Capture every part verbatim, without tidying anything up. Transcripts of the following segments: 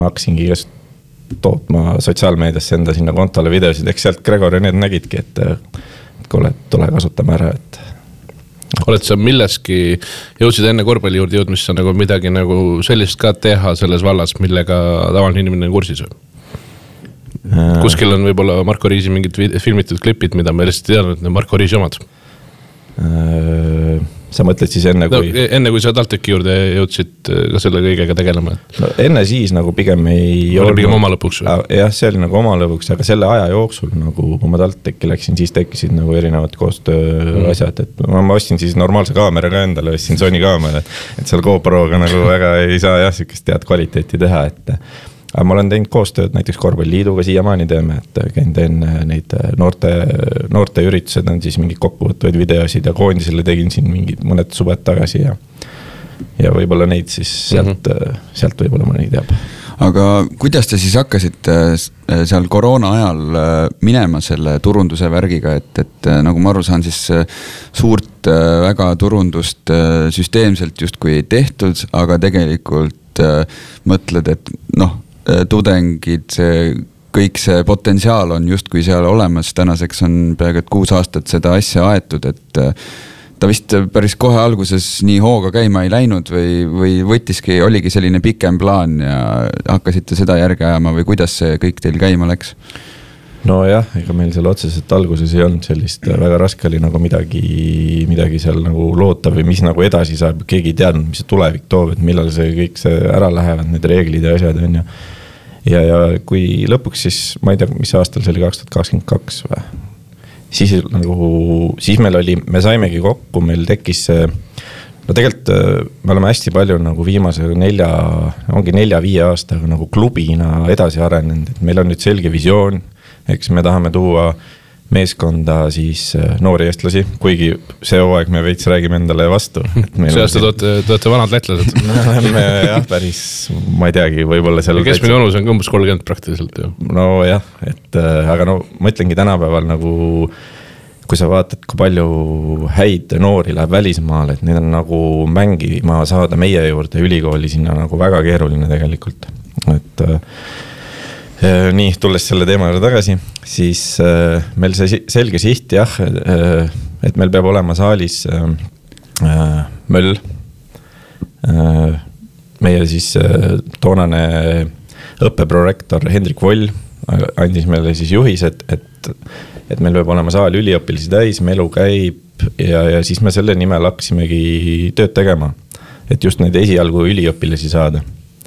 hakkasingi igast tootma sotsiaalmeediasse enda sinna kontole videosid, eks sealt Gregor ja need nägidki, et, et kui oled, tule kasutame ära, et oled sa milleski, jõudsid enne korvpalli juurde jõud, mis on nagu midagi nagu sellist ka teha selles vallas, millega tavaline inimene on kursis või? Kuskil on võib-olla Marko Riisi mingid filmitud klipid, mida me lihtsalt ei teadnud, et need Marko Riisi omad. Sa mõtled siis enne, kui... No, enne kui sa TalTechi juurde jõudsid ka selle kõigega tegelema? No, enne siis nagu pigem ei olnud... Pigem oma lõpuks või? Jah, see oli nagu oma lõpuks, aga selle aja jooksul, nagu kui ma TalTechi läksin, siis tekkisid nagu erinevad koostöö mm. asjad, et ma, ma ostsin siis normaalse kaamera ka endale, ostsin Sony kaamera, et seal GoProga nagu väga ei saa jah, sükest tead kvaliteeti teha, et aga ma olen teinud koostööd näiteks Korvpalliliiduga siiamaani teeme, et käin teen neid noorte, noorte üritused on siis mingid kokkuvõttuvaid videosid ja koondisele tegin siin mingid mõned suved tagasi ja, ja võib-olla neid siis sealt, mm-hmm. sealt võib-olla mõni teab. Aga kuidas te siis hakkasite seal koroona ajal minema selle turunduse värgiga, et, et nagu ma aru saan, siis suurt väga turundust süsteemselt justkui tehtud, aga tegelikult mõtled, et noh, tudengid, see, kõik see potentsiaal on justkui seal olemas, tänaseks on peaaegu et kuus aastat seda asja aetud, et ta vist päris kohe alguses nii hooga käima ei läinud või, või võttiski, oligi selline pikem plaan ja hakkasite seda järgi ajama või kuidas see kõik teil käima läks? No jah, ega meil seal otseselt alguses ei olnud sellist, väga raske oli nagu midagi, midagi seal nagu loota või mis nagu edasi saab, keegi ei teadnud, mis see tulevik toob, et millal see kõik see ära lähevad, need reeglid ja asjad on ja ja, ja kui lõpuks siis, ma ei tea, mis aastal see oli kaks tuhat kakskümmend kaks või, siis nagu, siis meil oli, me saimegi kokku, meil tekkis see, no tegelikult me oleme hästi palju nagu viimase nelja, ongi nelja-viie aastaga nagu klubina edasi arenenud, et meil on nüüd selge visioon, eks me tahame tuua meeskonda siis noori eestlasi, kuigi see hooaeg me veits räägime endale vastu. See aasta toote, toote vanad lätlased. Me oleme jah, päris, ma ei teagi, võib-olla seal... Keskmine onus on umbes kolmkümmend praktiliselt ju. No jah, et aga no ma ütlengi tänapäeval nagu, kui sa vaatad, kui palju häid noori läheb välismaal, et need on nagu mängima saada meie juurde ülikooli sinna nagu väga keeruline tegelikult. Et nii, tulles selle teema juurde tagasi, siis äh, meil see selge siht jah, äh, et meil peab olema saalis äh, möll. Äh, meie siis äh, toonane õppeprorektor Hendrik Voll andis meile siis juhised, et, et meil peab olema saal üliõpilisi täis, melu käib ja, ja siis me selle nimel hakkasimegi tööd tegema, et just neid esialgu üliõpilasi saada.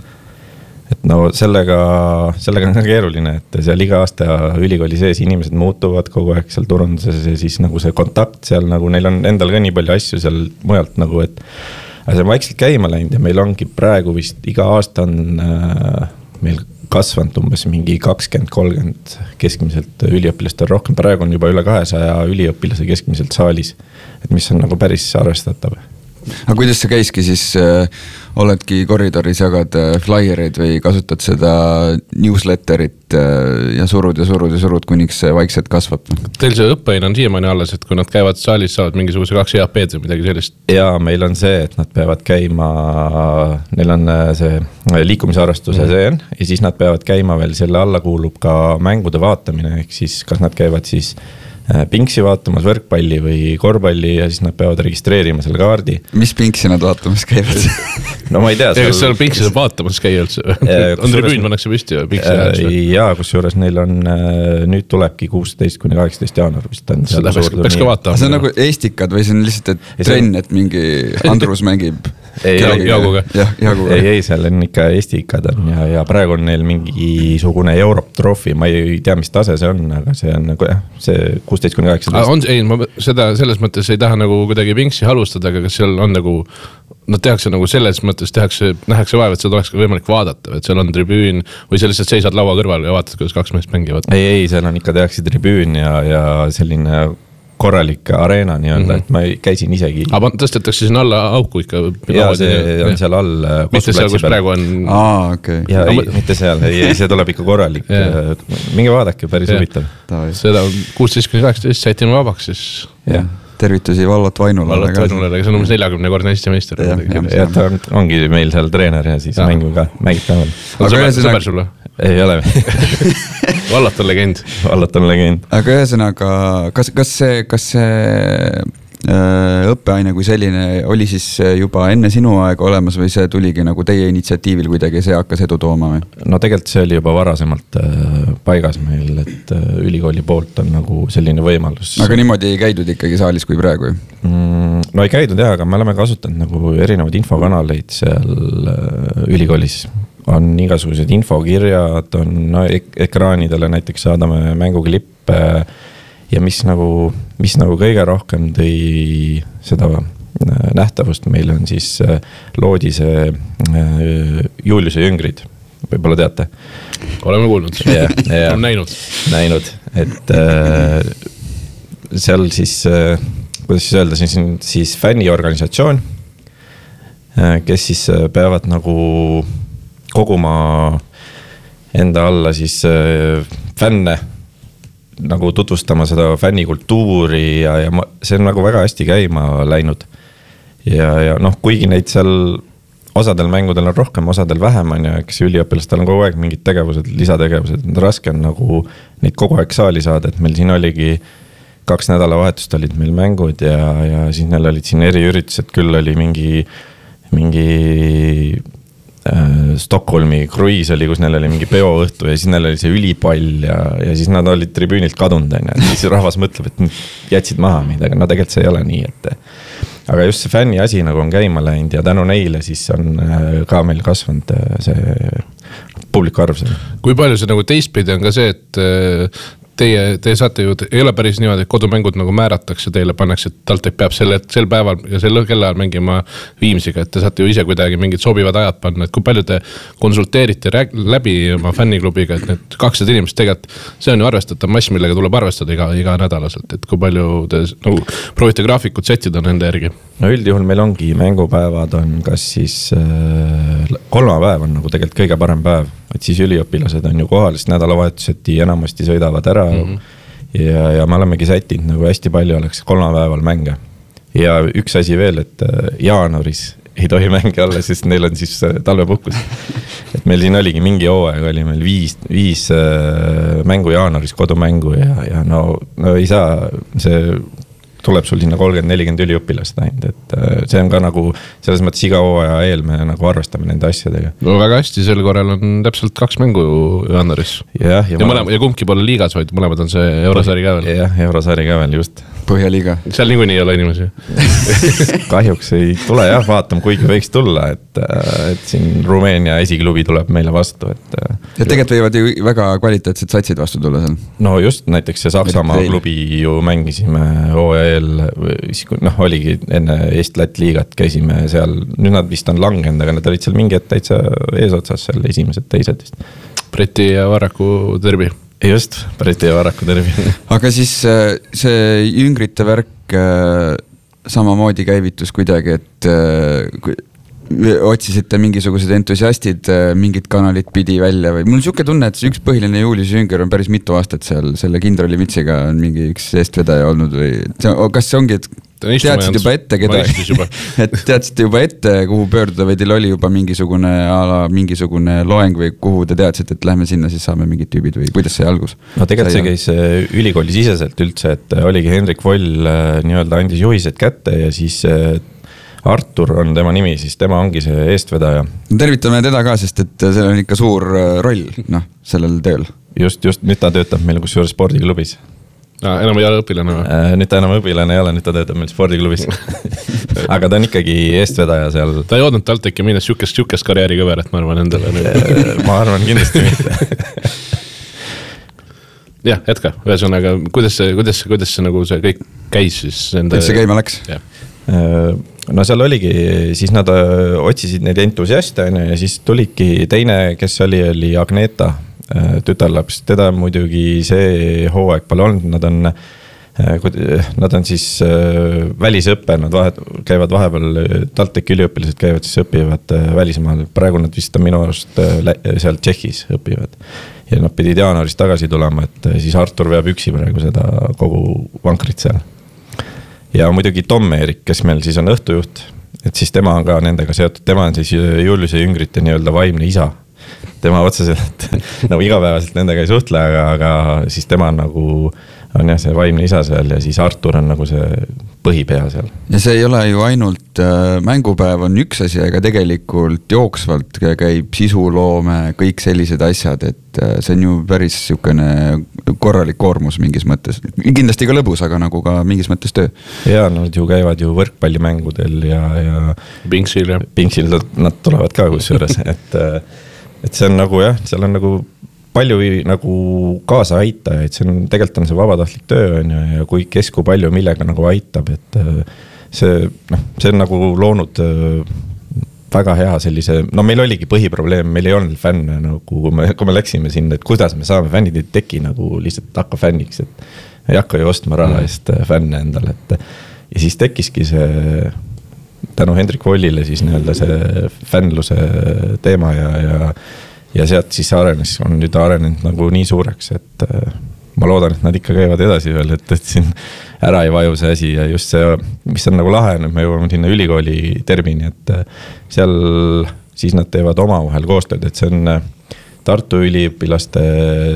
Et no sellega, sellega on ka keeruline, et seal iga aasta ülikooli sees inimesed muutuvad kogu aeg seal turunduses ja siis nagu see kontakt seal, nagu neil on endal ka nii palju asju seal mujalt nagu, et aga see on vaikselt käima läinud ja meil ongi praegu vist iga aasta on äh, meil kasvanud umbes mingi kakskümmend kolmkümmend keskmiselt üliõpilast on rohkem, praegu on juba üle kahesaja üliõpilase keskmiselt saalis, et mis on nagu päris arvestatav. Aga kuidas see käiski siis, äh, oledki koridoris, jagad äh, flyereid või kasutad seda newsletterit äh, ja surud ja surud ja surud, kuniks see vaikselt kasvab? Teil see õppeaine on siiamaani alles, et kui nad käivad saalis, saavad mingisuguse kaks E A P-d või midagi sellist? Jaa, meil on see, et nad peavad käima, neil on see liikumisarvestuse mm. see on, ja siis nad peavad käima veel, selle alla kuulub ka mängude vaatamine, ehk siis kas nad käivad siis Pinksi vaatamas võrkpalli või korvpalli ja siis nad peavad registreerima selle kaardi. Mis Pinksi nad vaatamas käivad? No ma ei tea. Seal... Kas seal Pinksi saab vaatamas käia üldse? On tribüün pannakse püsti ja Pinksi äh, jaa, kus juures neil on, nüüd tulebki kuusteist kuni kaheksateist jaanuar vist on. Seda peaks ka vaatama. See on nagu eestikad või see on lihtsalt et trenn, et mingi Andrus mängib ei, Jaaguga. Jah, Jaaguga. Ei, ei, seal on ikka eestikad on ja, ja praegu on neil mingisugune Europe Trophy, ma ei tea, mis tase see on, aga see on nagu jah, see kuusteist kuni kaheksateist. On, ei, ma seda selles mõttes ei taha nagu kuidagi Pinksi halustada, aga kas seal on nagu, nad tehakse nagu selles mõttes, tehakse, nähakse vaeva, et seda oleks võimalik vaadata, et seal on tribüün või sa lihtsalt seisad laua kõrval ja vaatad, kuidas kaks meest mängivad. Ei, ei, seal on ikka tehakse tribüün ja, ja selline korralik areena nii-öelda, mm -hmm. et ma käisin isegi. Aga tõstetakse sinna alla auku ikka? Jaa, see on ja. Seal all. Mitte seal, kus praegu on? Aa, okei. Okay. Ja ei, mitte seal, ei, ei, see tuleb ikka korralik. Minge vaadake, päris huvitav. Seda kuusteist kuni kaheksateist säitime vabaks siis. Jah. tervitusi Vallot Vainulale. Vallot Vainulale, kes on umbes neljakümne kordne Eesti meister. Ja ta on, ongi meil seal treener ja siis ja. mängu ka, mängib ka. On sõber, sõber sulle? Ei ole. Vallot on legend. Vallot on legend. Aga ühesõnaga, kas, kas see, kas see õppeaine kui selline oli siis juba enne sinu aega olemas või see tuligi nagu teie initsiatiivil kuidagi, see hakkas edu tooma või? No tegelikult see oli juba varasemalt paigas meil, et ülikooli poolt on nagu selline võimalus. Aga niimoodi ei käidud ikkagi saalis kui praegu? No ei käidud jah, aga me oleme kasutanud nagu erinevaid infokanaleid seal ülikoolis. On igasugused infokirjad, on no, ek- ekraanidele näiteks saadame mänguklippe ja mis nagu, mis nagu kõige rohkem tõi seda nähtavust meil on siis loodi see Juliuse jüngrid, võib-olla teate? Oleme kuulnud, ja, ja, on näinud. Näinud, et äh, seal siis, äh, kuidas siis öelda, siis, siis fänniorganisatsioon, äh, kes siis peavad nagu koguma enda alla siis äh, fänne, nagu tutvustama seda fännikultuuri ja, ja ma, see on nagu väga hästi käima läinud. Ja, ja noh, kuigi neid seal osadel mängudel on rohkem, osadel vähem on ja eks üliõpilastel on kogu aeg mingid tegevused, lisategevused, raske on nagu neid kogu aeg saali saada, et meil siin oligi kaks nädalavahetust olid meil mängud ja, ja siis neil olid siin eriüritused, küll oli mingi, mingi Stockholmi kruiis oli, kus neil oli mingi peoõhtu ja siis neil oli see ülipall ja, ja siis nad olid tribüünilt kadunud ja siis rahvas mõtleb, et jätsid maha meid, aga no tegelikult see ei ole nii, et aga just see fänni asi nagu on käima läinud ja tänu neile siis on ka meil kasvanud see publiku arv. Kui palju see nagu teistpidi on ka see, et teie, te saate ju, ei ole päris niimoodi, et kodumängud nagu määratakse teile, pannakse, et TalTech peab selle, sel päeval ja sel kellaajal mängima Viimsiga, et te saate ju ise kuidagi mingid sobivad ajad panna, et kui palju te konsulteerite läbi oma fänniklubiga, et need kakssada inimest tegelikult, see on ju arvestatav mass, millega tuleb arvestada iga, iga nädalaselt, et kui palju te nagu, proovite graafikut settida nende järgi? No üldjuhul meil ongi mängupäevad on kas siis äh, kolmapäev on nagu tegelikult kõige parem päev, et siis üliõpilased on ju kohal, sest nädalavahetuseti enamasti sõidavad ära mm-hmm. ja, ja me olemegi sätinud nagu hästi palju oleks kolmapäeval mänge. Ja üks asi veel, et jaanuaris ei tohi mänge olla, sest neil on siis talvepuhkus. Et meil siin oligi mingi hooaeg, oli meil viis, viis mängu jaanuaris, kodumängu ja, ja no, no ei saa see tuleb sul sinna kolmkümmend nelikümmend üliõpilast ainult, et see on ka nagu selles mõttes iga hooaja eel me nagu arvestame nende asjadega. No väga hästi, sel korral on täpselt kaks mängu jaanuaris. Ja, ja, ja, mõlema, ja kumbki pole liigas, vaid mõlemad on see eurosari ka veel. Jah, eurosari ka veel, just. Põhjaliiga. Seal niikuinii ei ole inimesi. Kahjuks ei tule jah, vaatam, kuigi võiks tulla, et, et siin Rumeenia esiklubi tuleb meile vastu. Et, ja tegelikult võivad ju väga kvaliteetsed satsid vastu tulla seal. No just näiteks see Saksamaa klubi ju mängisime O E L, noh oligi enne Eest-Lätt-liigat käisime seal, nüüd nad vist on langenud, aga nad olid seal mingi et täitsa eesotsas seal esimesed teised vist. Breti ja Varraku derbi. Just, Breti ja Varraku derbi. Aga siis see jüngrite värk samamoodi käivitus kuidagi, et otsisite mingisugused entusiastid mingid kanalid pidi välja või mul on siuke tunne, et see üks põhiline Julius Jünger on päris mitu aastat seal selle kindrali Mitsiga on mingi üks eestvedaja olnud või kas see ongi, et teadsid juba ette keda, et teadsite juba ette kuhu pöörduda või teil oli juba mingisugune ala, mingisugune loeng või kuhu te teadsite, et lähme sinna, siis saame mingid tüübid või kuidas see algus? No tegelikult see käis ülikooli siseselt üldse, et oligi Hendrik Voll nii-öelda andis juhised kätte ja siis Artur on tema nimi, siis tema ongi see eestvedaja. Tervitame teda ka, sest et see on ikka suur roll noh, sellel tööl. Just, just nüüd ta töötab meil kusjuures spordiklubis. No, enam ei ole õpilane või? Nüüd ta enam õpilane ei ole, nüüd ta töötab meil spordiklubis. Aga ta on ikkagi eestvedaja seal. Ta ei oodanud TalTechi minnes siukest, siukest karjääri kõverat, ma arvan endale. Ma arvan kindlasti mitte. Jah, jätka. Ühesõnaga, kuidas see, kuidas see, kuidas see, nagu see kõik käis siis? Enda... Kuidas see käima läks? No seal oligi, siis nad otsisid neid entusiaste ja siis tulidki teine, kes oli, oli Agneta tütarlaps, teda muidugi see hooaeg pole olnud, nad on, nad on siis välisõppe, nad vahet, käivad vahepeal, TalTechi üliõpilased käivad siis õpivad välismaal, praegu nad vist on minu arust seal Tšehhis õpivad ja nad pidid jaanuaris tagasi tulema, et siis Artur veab üksi praegu seda kogu vankrit seal. ja muidugi Tom Eerik, kes meil siis on õhtujuht, et siis tema on ka nendega seotud, tema on siis Juliuse Jüngrite nii-öelda vaimne isa. Tema otseselt nagu igapäevaselt nendega ei suhtle, aga, aga siis tema on nagu on jah see vaimne isa seal ja siis Artur on nagu see põhipea seal. Ja see ei ole ju ainult äh, mängupäev on üks asi, aga tegelikult jooksvalt käib sisuloome, kõik sellised asjad, et äh, see on ju päris sükene korralik koormus mingis mõttes. Kindlasti ka lõbus, aga nagu ka mingis mõttes töö. Ja nad ju käivad ju võrkpallimängudel ja, ja Pinksil ja Pinksil nad tulevad ka kusjuures, et, et see on nagu jah, seal on nagu palju nagu kaasa aita, et see on, tegelikult on see vabatahtlik töö on ja, ja kui kesku palju millega nagu aitab, et see, noh, see on nagu loonud väga hea sellise, no meil oligi põhiprobleem, meil ei olnud fänne nagu, kui me, kui me läksime sinna, et kuidas me saame fännid ei teki nagu lihtsalt hakka fänniks, et ei hakka ju ostma raha eest fänne endale, et ja siis tekkiski see tänu Hendrik Vollile siis nii-öelda see fännluse teema ja, ja ja sealt siis arenes, on nüüd arenenud nagu nii suureks, et ma loodan, et nad ikka käivad edasi veel, et, et siin ära ei vaju see asi ja just see, mis on nagu lahe, me jõuame sinna ülikooli termini, et seal siis nad teevad omavahel koostööd, et see on Tartu üliõpilaste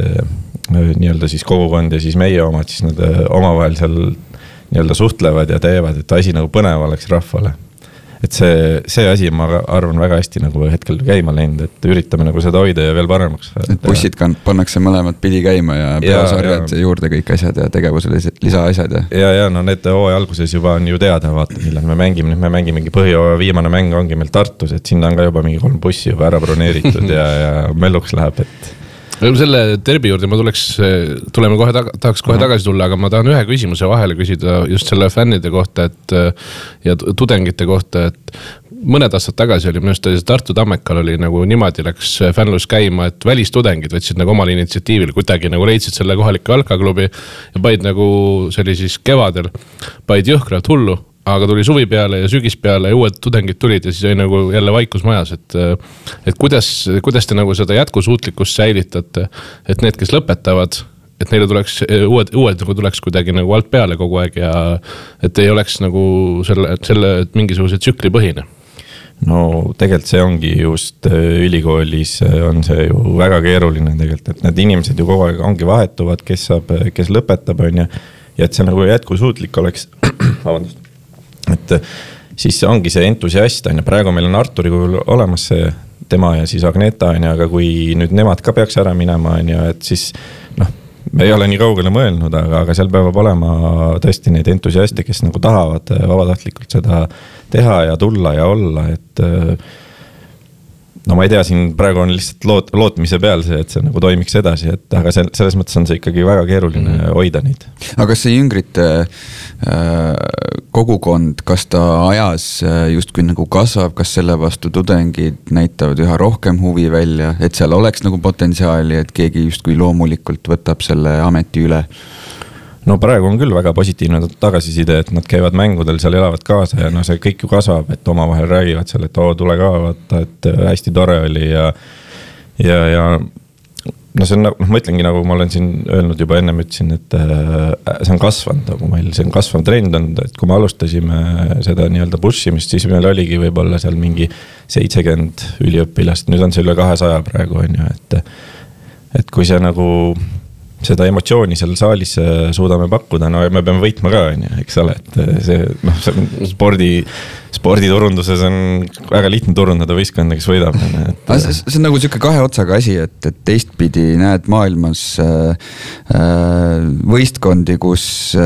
nii-öelda siis kogukond ja siis meie omad, siis nad omavahel seal nii-öelda suhtlevad ja teevad, et asi nagu põnev oleks rahvale. Et see, see asi ma arvan väga hästi nagu hetkel käima läinud, et üritame nagu seda hoida ja veel paremaks. Et bussid pannakse mõlemad pidi käima ja peasarjad ja, ja juurde kõik asjad ja tegevusele lisa asjad. Ja, ja, ja no need hooaja alguses juba on ju teada, vaata, millal me mängime, nüüd me mängimegi põhihooaja viimane mäng ongi meil Tartus, et sinna on ka juba mingi kolm bussi juba ära broneeritud ja, ja melluks läheb, et selle derbi juurde ma tuleks, tuleme kohe, tahaks kohe tagasi tulla, aga ma tahan ühe küsimuse vahele küsida just selle fännide kohta, et ja tudengite kohta, et mõned aastad tagasi oli, minu arust Tartu Tammekal oli nagu niimoodi läks fännlus käima, et välistudengid võtsid nagu omal initsiatiivil, kuidagi nagu leidsid selle kohaliku jalkaklubi ja paid nagu, see oli siis kevadel, paid jõhkralt hullu. Aga tuli suvi peale ja sügis peale ja uued tudengid tulid ja siis oli nagu jälle vaikus majas, et, et kuidas, kuidas te nagu seda jätkusuutlikkust säilitate, et need, kes lõpetavad, et neile tuleks, uued, uued nagu tuleks kuidagi nagu alt peale kogu aeg ja et ei oleks nagu selle, selle mingisuguse tsükli põhine. No tegelikult see ongi just ülikoolis on see ju väga keeruline tegelikult, et need inimesed ju kogu aeg ongi vahetuvad, kes saab, kes lõpetab on ja, ja et see nagu jätkusuutlik oleks, vabandust. Et siis ongi see entusiast on ja praegu meil on Arturi kujul olemas see tema ja siis Agneta on ja, aga kui nüüd nemad ka peaks ära minema on ja, et siis noh, me ei ole nii kaugele mõelnud, aga, aga seal peavad olema tõesti neid entusiaste, kes nagu tahavad vabatahtlikult seda teha ja tulla ja olla, et no ma ei tea, siin praegu on lihtsalt loot, lootmise peal see, et see nagu toimiks edasi, et aga selles mõttes on see ikkagi väga keeruline mm. hoida neid. Aga kas see Jüngrite äh, kogukond, kas ta ajas just kui nagu kasvab, kas selle vastu tudengid näitavad üha rohkem huvi välja, et seal oleks nagu potentsiaali, et keegi just kui loomulikult võtab selle ameti üle? No praegu on küll väga positiivne tagasiside, et nad käivad mängudel, seal elavad kaasa ja no see kõik ju kasvab, et omavahel räägivad seal, et oo, tule ka vaata, et hästi tore oli ja ja, ja no see on, noh, ma ütlengi nagu ma olen siin öelnud juba ennem ütlesin, et see on kasvanud, nagu meil see on kasvav trend on, et kui me alustasime seda nii-öelda pushimist, siis meil oligi võib-olla seal mingi seitsekümmend üliõpilast, nüüd on see üle kahesaja praegu on ju, et et kui see nagu seda emotsiooni seal saalis suudame pakkuda, no me peame võitma ka, eks ole, et see, noh, see spordi, sporditurunduses on väga lihtne turundada võistkonda, kes võidab. Et... See, see on nagu siuke kahe otsaga asi, et, et teistpidi näed maailmas äh, võistkondi, kus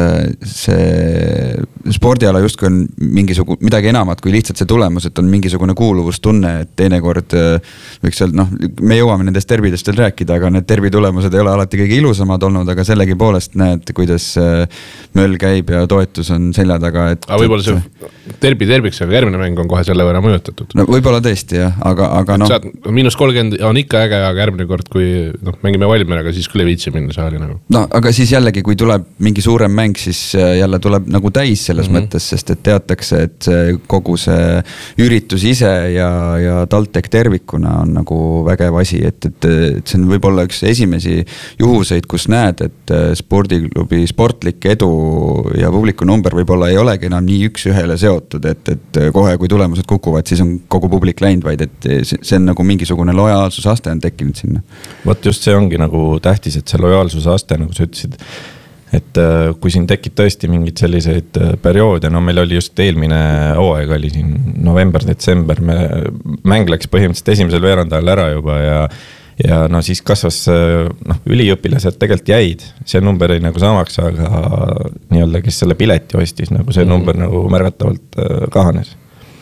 see spordiala justkui on mingisugu, midagi enamat kui lihtsalt see tulemus, et on mingisugune kuuluvustunne, et teinekord võiks seal, noh, me jõuame nendest derbidest veel rääkida, aga need derbi tulemused ei ole alati kõige ilusamad olnud, aga sellegi poolest näed, kuidas möll käib ja toetus on selja taga. Et, aga võib-olla see derbi terbiks, aga järgmine mäng on kohe selle võrra mõjutatud. No võib-olla tõesti, jah, aga, aga noh. Miinus kolmkümmend on ikka äge, aga järgmine kord, kui noh, mängime Valmieraga, siis küll ei viitsi minna saali nagu. No, aga siis jällegi, kui tuleb mingi suurem mäng, siis jälle tuleb nagu täis selles mm -hmm. mõttes, sest et teatakse, et kogu see üritus ise ja, ja TalTech tervikuna on nagu vägev asi, et, et, et see on võib-olla üks esimesi juhuseid, kus näed, et spordiklubi sportlik edu ja publiku number võib-olla ei olegi enam nii üks ühele seotud, et, et kohe kui tulemused kukuvad, siis on kogu publik läinud, vaid et see on nagu mingisugune lojaalsusaste on tekkinud sinna. Vot just see ongi nagu tähtis, et see lojaalsusaste, nagu sa ütlesid, et kui siin tekib tõesti mingid selliseid perioode, no meil oli just eelmine hooaeg oli siin november, detsember, me mäng läks põhimõtteliselt esimesel veerandajal ära juba ja ja no siis kasvas, noh, üliõpilased tegelikult jäid, see number ei nagu samaks, aga nii-öelda, kes selle pileti ostis, nagu see number nagu märgatavalt kahanes.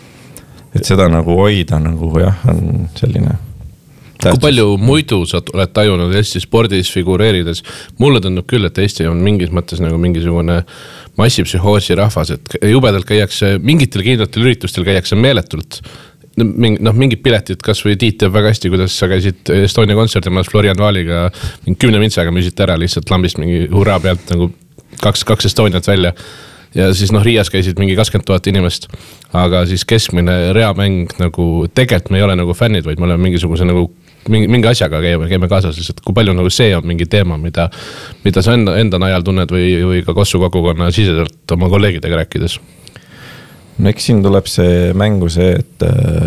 Et seda nagu hoida nagu jah, on selline tähtsus. Kui palju muidu sa oled tajunud Eesti spordis figureerides? Mulle tundub küll, et Eesti on mingis mõttes nagu mingisugune massipsühhoosi rahvas, et jubedalt käiakse, mingitel kindlatel üritustel käiakse meeletult. Noh, mingid piletid, kas või Tiit teab väga hästi, kuidas sa käisid Estonia kontserdimaas Florian Vaaliga kümne mintsaga müüsid ära lihtsalt lambist mingi hurraa pealt nagu kaks, kaks Estoniat välja. Ja siis noh, Riias käisid mingi kakskümmend tuhat inimest, aga siis keskmine reamäng nagu tegelikult me ei ole nagu fännid, vaid me oleme mingisuguse nagu mingi, mingi asjaga käime, käime kaasas lihtsalt, kui palju nagu see on mingi teema, mida, mida sa enda, enda najal tunned või, või ka Kossu kogukonna siseselt oma kolleegidega rääkides? No eks siin tuleb see mängu see, et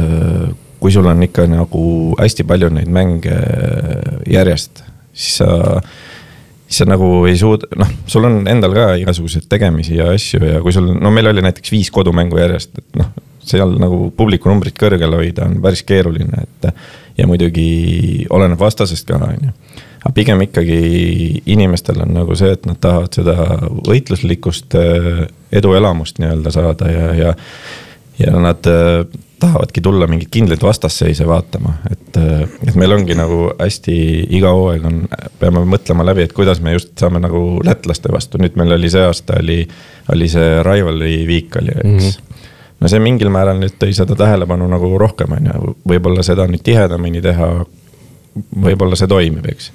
kui sul on ikka nagu hästi palju neid mänge järjest, siis sa, siis sa nagu ei suud, noh, sul on endal ka igasugused tegemisi ja asju ja kui sul, no meil oli näiteks viis kodumängu järjest, et noh, seal nagu publiku numbrit kõrgel hoida on päris keeruline, et ja muidugi oleneb vastasest ka, on ju. Aga pigem ikkagi inimestel on nagu see, et nad tahavad seda võitluslikust eduelamust nii-öelda saada ja, ja, ja nad tahavadki tulla mingid kindlaid vastasseise vaatama, et, et meil ongi nagu hästi iga hooaeg on, peame mõtlema läbi, et kuidas me just saame nagu lätlaste vastu, nüüd meil oli see aasta, oli, oli see rivalry week oli, eks. Mm-hmm. No see mingil määral nüüd tõi seda tähelepanu nagu rohkem, on ju, võib-olla seda nüüd tihedamini teha, võib-olla see toimib, eks.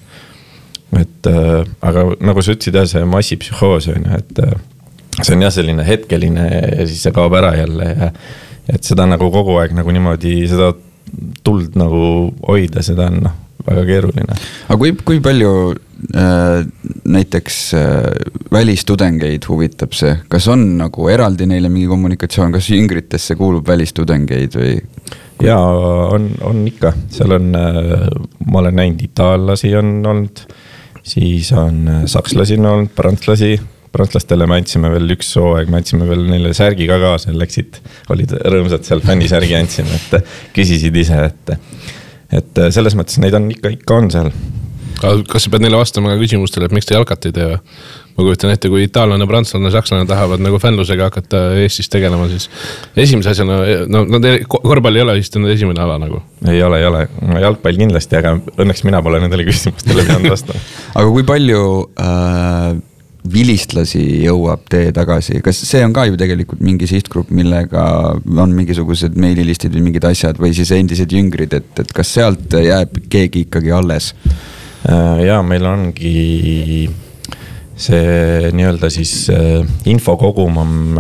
Et, äh, aga nagu sa ütlesid, jah, see massipsühhoos on, et äh, see on jah selline hetkeline ja siis see kaob ära jälle ja et seda nagu kogu aeg nagu niimoodi seda tuld nagu hoida, seda on noh, väga keeruline. Aga kui, kui palju äh, näiteks äh, välistudengeid huvitab see, kas on nagu eraldi neile mingi kommunikatsioon, kas jüngritesse kuulub välistudengeid või? Jaa, on, on ikka, seal on, äh, ma olen näinud itaallasi on olnud, siis on sakslasi on olnud, prantslasi, prantslastele me andsime veel üks hooaeg, me andsime veel neile särgi ka kaasa, läksid, olid rõõmsad seal fännisärgi andsime, et küsisid ise, et, et selles mõttes neid on ikka, ikka on seal. Kas sa pead neile vastama ka küsimustele, et miks te jalkat ei tee? Ma kujutan ette, kui itaallane, prantslane, sakslane tahavad nagu fännlusega hakata Eestis tegelema, siis esimese asjana, no, no korvpall ei ole vist esimene ala nagu? Ei ole, ei ole. Jalgpall kindlasti, aga õnneks mina pole nendele küsimustele pidanud vastama. Aga kui palju äh, vilistlasi jõuab tee tagasi? Kas see on ka ju tegelikult mingi sihtgrupp, millega on mingisugused meililistid või mingid asjad või siis endised jüngrid, et, et kas sealt jääb keegi ikkagi alles? Äh, jaa, meil ongi see nii-öelda siis info kogum,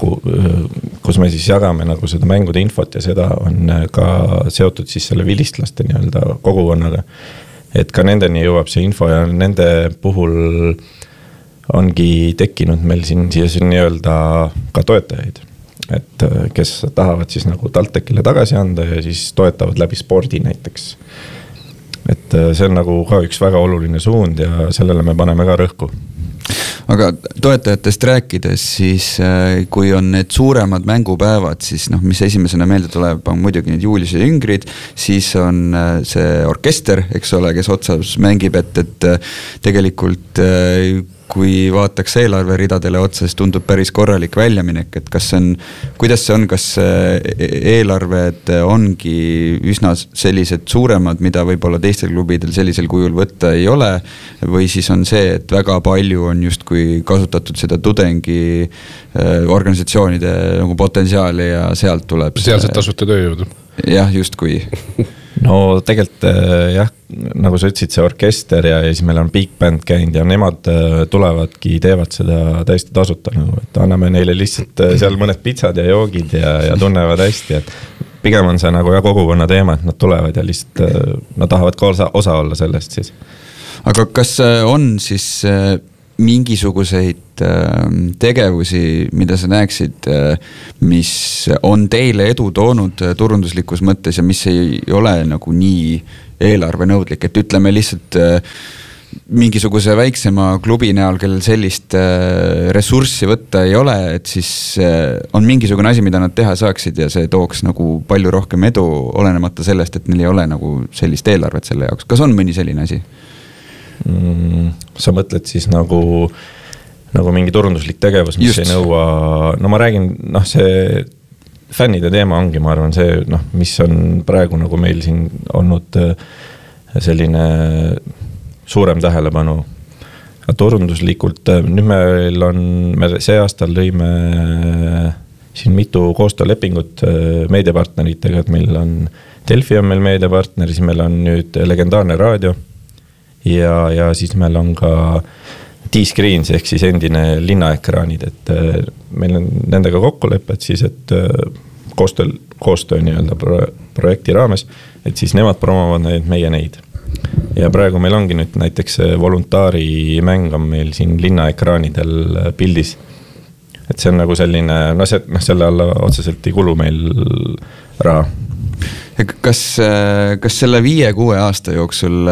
kus me siis jagame nagu seda mängude infot ja seda on ka seotud siis selle vilistlaste nii-öelda kogukonnaga. Et ka nendeni jõuab see info ja nende puhul ongi tekkinud meil siin siis nii-öelda ka toetajaid, et kes tahavad siis nagu TalTechile tagasi anda ja siis toetavad läbi spordi näiteks. Et see on nagu ka üks väga oluline suund ja sellele me paneme ka rõhku. Aga toetajatest rääkides, siis kui on need suuremad mängupäevad, siis noh, mis esimesena meelde tuleb, on muidugi need Juliuse jüngrid, siis on see orkester, eks ole, kes otsas mängib, et, et tegelikult kui vaataks eelarveridadele otsa, siis tundub päris korralik väljaminek, et kas see on, kuidas see on, kas eelarved ongi üsna sellised suuremad, mida võib-olla teistel klubidel sellisel kujul võtta ei ole, või siis on see, et väga palju on just kui kasutatud seda tudengi organisatsioonide nagu potentsiaali ja sealt tuleb sealset tasuta tööjõudu. Jah, just kui no tegelikult jah, nagu sa ütlesid, see orkester ja, ja siis meil on big band käinud ja nemad tulevadki, teevad seda täiesti tasuta, nagu, et anname neile lihtsalt seal mõned pitsad ja joogid ja, ja tunnevad hästi, et pigem on see nagu ja kogukonna teema, et nad tulevad ja lihtsalt nad tahavad ka osa, osa olla sellest siis. aga kas on siis mingisuguseid tegevusi, mida sa näeksid, mis on teile edu toonud turunduslikus mõttes ja mis ei ole nagu nii eelarvenõudlik, et ütleme lihtsalt mingisuguse väiksema klubi näol, kellel sellist ressurssi võtta ei ole, et siis on mingisugune asi, mida nad teha saaksid ja see tooks nagu palju rohkem edu, olenemata sellest, et neil ei ole nagu sellist eelarvet selle jaoks. Kas on mõni selline asi? Mm, sa mõtled siis nagu, nagu mingi turunduslik tegevus, mis Just. ei nõua, no ma räägin, noh see fännide teema ongi, ma arvan, see, noh, mis on praegu nagu meil siin olnud selline suurem tähelepanu. Turunduslikult, nüüd meil on, me see aastal lõime siin mitu koostöölepingut meediapartneritega, et meil on Delfi on meil meediapartner, siis meil on nüüd legendaarne raadio ja, ja siis meil on ka T-Screens ehk siis endine linnaekraanid, et meil on nendega kokkulepped siis, et koostöö, koostöö nii-öelda pro, projekti raames, et siis nemad promovad neid, meie neid. Ja praegu meil ongi nüüd näiteks voluntaari mäng on meil siin linnaekraanidel pildis. Et see on nagu selline, no, see, no selle alla otseselt ei kulu meil raha. Kas, kas selle viie-kuue aasta jooksul,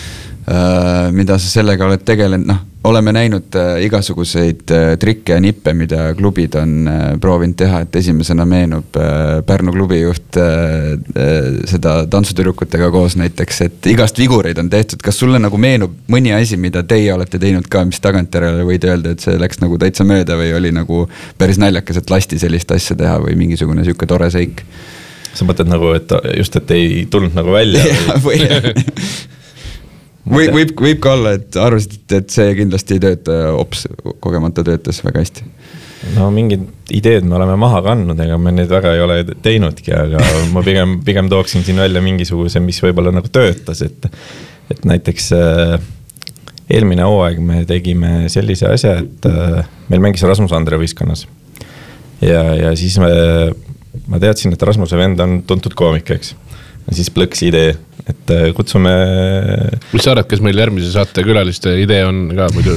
mida sa sellega oled tegelenud, noh, oleme näinud igasuguseid trikke ja nippe, mida klubid on proovinud teha, et esimesena meenub Pärnu klubi juht seda tantsutürukutega koos näiteks, et igast vigureid on tehtud. Kas sulle nagu meenub mõni asi, mida teie olete teinud ka, mis tagantjärele võid öelda, et see läks nagu täitsa mööda või oli nagu päris naljakas, et lasti sellist asja teha või mingisugune siuke tore seik? Sa mõtled nagu, et just, et ei tulnud nagu välja? Ja, või Või, võib, võib ka olla, et arvasid, et see kindlasti ei tööta ja ops kogemata töötas väga hästi. No mingid ideed me oleme maha kandnud, ega me neid väga ei ole teinudki, aga ma pigem, pigem tooksin siin välja mingisuguse, mis võib-olla nagu töötas, et, et näiteks eelmine hooaeg me tegime sellise asja, et meil mängis Rasmus Andre võistkonnas ja, ja siis me, ma teadsin, et Rasmuse vend on tuntud koomik, eks. Ja siis plõks idee, et kutsume... Mis sa arvad, kes meil järgmise saate külaliste idee on ka muidu?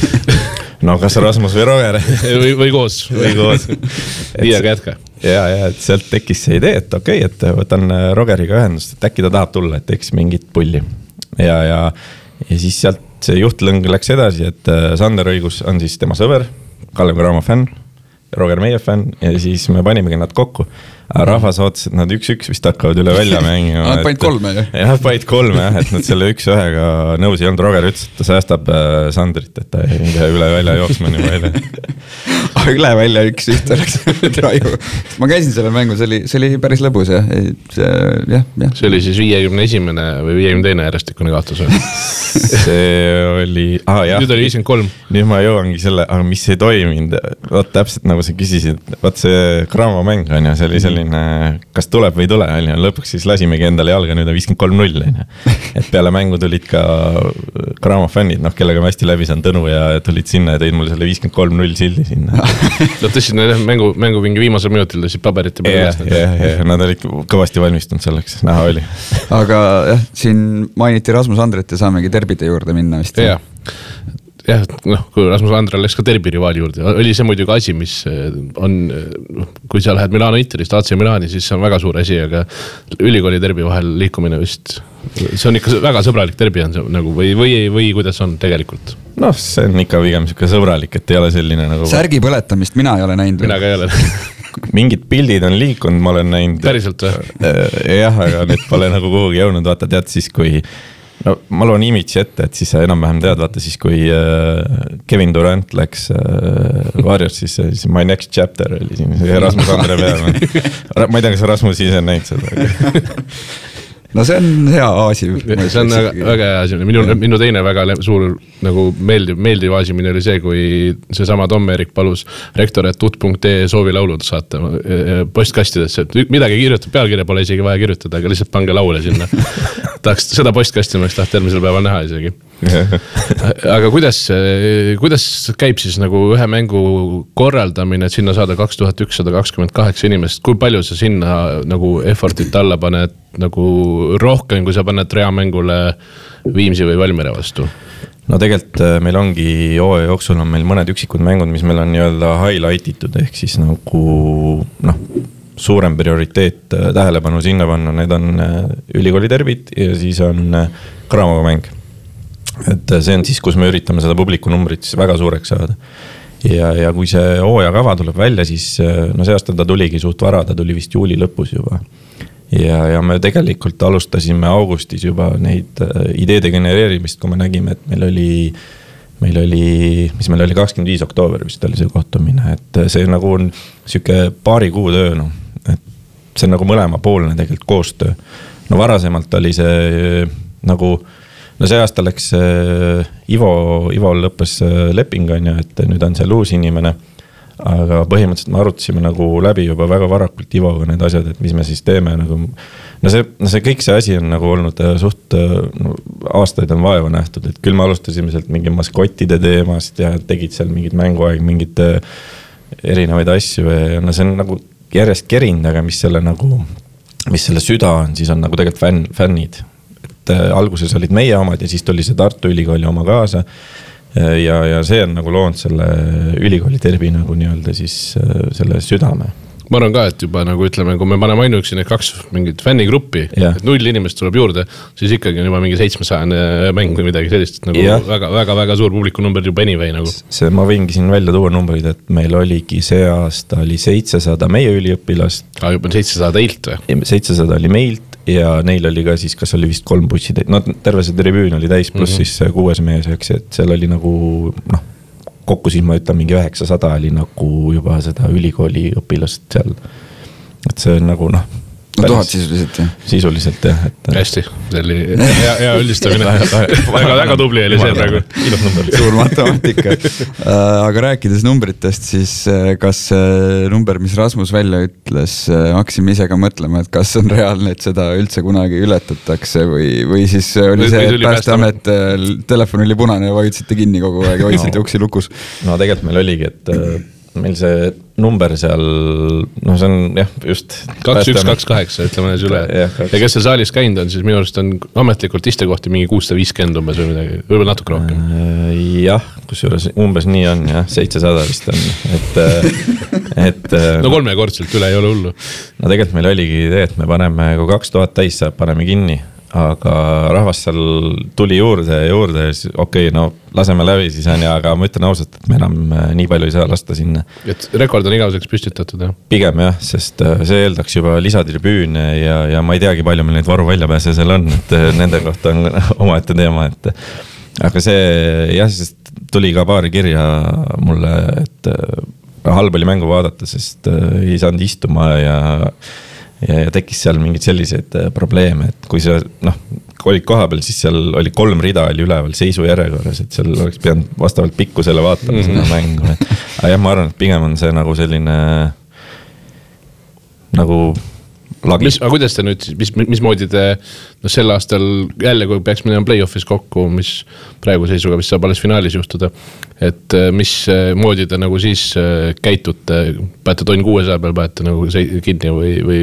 No kas Rasmus või Roger? või, või koos. Või koos. Viiaga jätka. Ja, ja, et sealt tekkis see idee, et okei, okay, et võtan Rogeriga ühendust, et äkki ta tahab tulla, et teeks mingit pulli. Ja, ja, ja siis sealt see juhtlõng läks edasi, et Sander Õigus on siis tema sõber, Kalev Cramo fänn, Roger meie fänn ja siis me panimegi nad kokku. Rahvas ootas, et nad üks-üks vist hakkavad üle välja mängima. Nad paid kolme, jah? Jah, paid kolme, jah, et nad selle üks-ühega nõus ei olnud. Roger ütles, et ta säästab Sandrit, et ta ei pea üle välja jooksma nii välja. Üle välja üks-üht oleks raju. Ma käisin selle mängu, see oli, see oli päris lõbus, jah. See, jah, jah. See oli siis viiekümne esimene või viiekümne teine järjestikune kaotus. See oli... Ah, jah. Nüüd oli viiskümmend kolm. Nüüd ma jõuangi selle, aga mis ei toiminud. Vaat täpselt nagu sa küsisid, vaat see Cramo mäng on ja see oli selline, kas tuleb või tule, on ja lõpuks siis lasimegi endale jalga, nüüd on viiskümmend kolm null. Et peale mängu tulid ka Cramo fännid, noh, kellega ma hästi läbi saan Tõnu ja tulid sinna ja tõid mulle selle viiskümmend kolm null sildi sinna. Nad tõstsid mängu, mängu mingi viimasel minutil tõstsid paberit ja yeah, yeah, yeah. Nad olid kõvasti valmistunud selleks, näha oli. Aga jah, siin mainiti Rasmus Andret ja saamegi derbide juurde minna vist. Jah, jah, noh, kui Rasmus Andrel läks ka derbi rivaali juurde, oli see muidugi asi, mis on, kui sa lähed Milano Interist, A C Milani, siis see on väga suur asi, aga ülikooli derbi vahel liikumine vist, see on ikka väga sõbralik derbi on see, nagu, või, või, või kuidas on tegelikult? Noh, see on ikka pigem siuke sõbralik, et ei ole selline nagu... Särgi põletamist mina ei ole näinud. Mina ka ei ole. Mingid pildid on liikunud, ma olen näinud... Päriselt või? Jah, aga need pole nagu kuhugi jõudnud, vaata tead siis, kui... No, ma loon imitsi ette, et siis sa enam-vähem tead, vaata siis, kui Kevin Durant läks Warriors, siis, siis My Next Chapter oli siin, Rasmus Andre peal. Ma ei tea, kas Rasmus ise on näinud seda. No see on hea aasi. See on väga, väga hea aasi. Minu, minu teine väga suur nagu meeldiv, meeldiv aasimine oli see, kui see sama Tom Erik palus rektor, et tut punkt ee soovilaulud saata postkastidesse. Midagi kirjutab, pealkirja pole isegi vaja kirjutada, aga lihtsalt pange laule sinna. Tahaks seda postkasti, ma tahaks järgmisel päeval näha isegi. Aga kuidas, kuidas käib siis nagu ühe mängu korraldamine, et sinna saada kaks tuhat ükssada kakskümmend kaheksa inimest, kui palju sa sinna nagu effortit alla paned, nagu rohkem, kui sa paned reamängule Viimsi või Valmiere vastu? No tegelikult meil ongi hooaja jooksul on meil mõned üksikud mängud, mis meil on nii-öelda highlight itud, ehk siis nagu noh, suurem prioriteet tähelepanu sinna panna, need on ülikooli derbid ja siis on Cramoga mäng. Et see on siis, kus me üritame seda publiku numbrit väga suureks saada. Ja, ja kui see hooaja kava tuleb välja, siis no see aasta ta tuligi suht vara, ta tuli vist juuli lõpus juba. Ja, ja me tegelikult alustasime augustis juba neid ideede genereerimist, kui me nägime, et meil oli, meil oli, mis meil oli kakskümmend viis oktoober vist oli see kohtumine, et see nagu on siuke paari kuu töö, no. Et see on nagu mõlema poolne tegelikult koostöö. No varasemalt oli see nagu, no see aasta läks Ivo, Ivo lõppes leping, et nüüd on see uus inimene. Aga põhimõtteliselt me arutasime nagu läbi juba väga varakult Ivoga need asjad, et mis me siis teeme nagu, no see, no see kõik see asi on nagu olnud suht no, aastaid on vaeva nähtud, et küll me alustasime sealt mingi maskottide teemast ja tegid seal mingid mänguaeg, mingid erinevaid asju ja no see on nagu järjest kerind, aga mis selle nagu, mis selle süda on, siis on nagu tegelikult fänn, fännid, et alguses olid meie omad ja siis tuli see Tartu Ülikooli oma kaasa. Ja, ja see on nagu loonud selle ülikooli terbi nagu nii-öelda siis selle südame. Ma arvan ka, et juba nagu ütleme, kui me paneme ainuüksi need kaks mingit fännigruppi, yeah. et null inimest tuleb juurde, siis ikkagi on juba mingi seitsmesajane mäng või midagi sellist, nagu yeah. väga, väga, väga suur publiku number juba anyway nagu. See, ma võingi siin välja tuua numbrid, et meil oligi see aasta oli seitsesada meie üliõpilast. Ah, juba seitsesada teilt või? seitsesada oli meilt ja neil oli ka siis, kas oli vist kolm bussi, no terve see tribüün oli täis, pluss mm-hmm. siis kuues mees, eks, et seal oli nagu, noh, kokku siis ma ütlen mingi üheksasada oli nagu juba seda ülikooli õpilast seal, et see on nagu, noh, no tuhat sisuliselt, jah. Sisuliselt, jah. Et... hästi, see oli hea, hea üldistamine. väga, väga tubli oli see praegu. Suur matemaatika. Aga rääkides numbritest, siis kas number, mis Rasmus välja ütles, hakkasime ise ka mõtlema, et kas on reaalne, et seda üldse kunagi ületatakse või, või siis oli see, et Päästeamet telefon oli punane ja vajutsite kinni kogu aeg ja hoidsite uksi lukus. No tegelikult meil oligi, et meil see number seal, no see on jah, just kaks üks kaks kaheksa, ütleme näis üle. Ja, ja kes see saalis käinud on, siis minu arust on ametlikult istekohti mingi kuussada viiskümmend umbes või midagi, võib-olla natuke rohkem. Jah, kusjuures umbes nii on, jah, seitsesada vist on, et, et no kolmekordselt üle ei ole hullu. No tegelikult meil oligi idee, et me paneme, kui kaks tuhat täis saab, paneme kinni, aga rahvas seal tuli juurde ja juurde ja siis okei, okay, no laseme läbi siis on ja, aga ma ütlen ausalt, et me enam nii palju ei saa lasta sinna. Et rekord on igaveseks püstitatud, jah? Pigem jah, sest see eeldaks juba lisatribüüne ja, ja ma ei teagi, palju meil neid varu väljapääse seal on, et nende kohta on omaette teema, et aga see jah, sest tuli ka paari kirja mulle, et halb oli mängu vaadata, sest ei saanud istuma ja Ja, ja tekkis seal mingid sellised probleeme, et kui sa, noh, olid koha peal, siis seal oli kolm rida oli üleval seisu järjekorras, et seal oleks pidanud vastavalt pikkusele vaatama mm-hmm. seda mängu. Aga jah, ma arvan, et pigem on see nagu selline nagu lagi. Mis, aga kuidas te nüüd, mis, mis moodi te no sel aastal jälle, kui peaks minema play-offis kokku, mis praegu seisuga, mis saab alles finaalis juhtuda, et mis moodi te nagu siis käitute, pääte tonn kuuesaja peal, pääte nagu kinni või, või?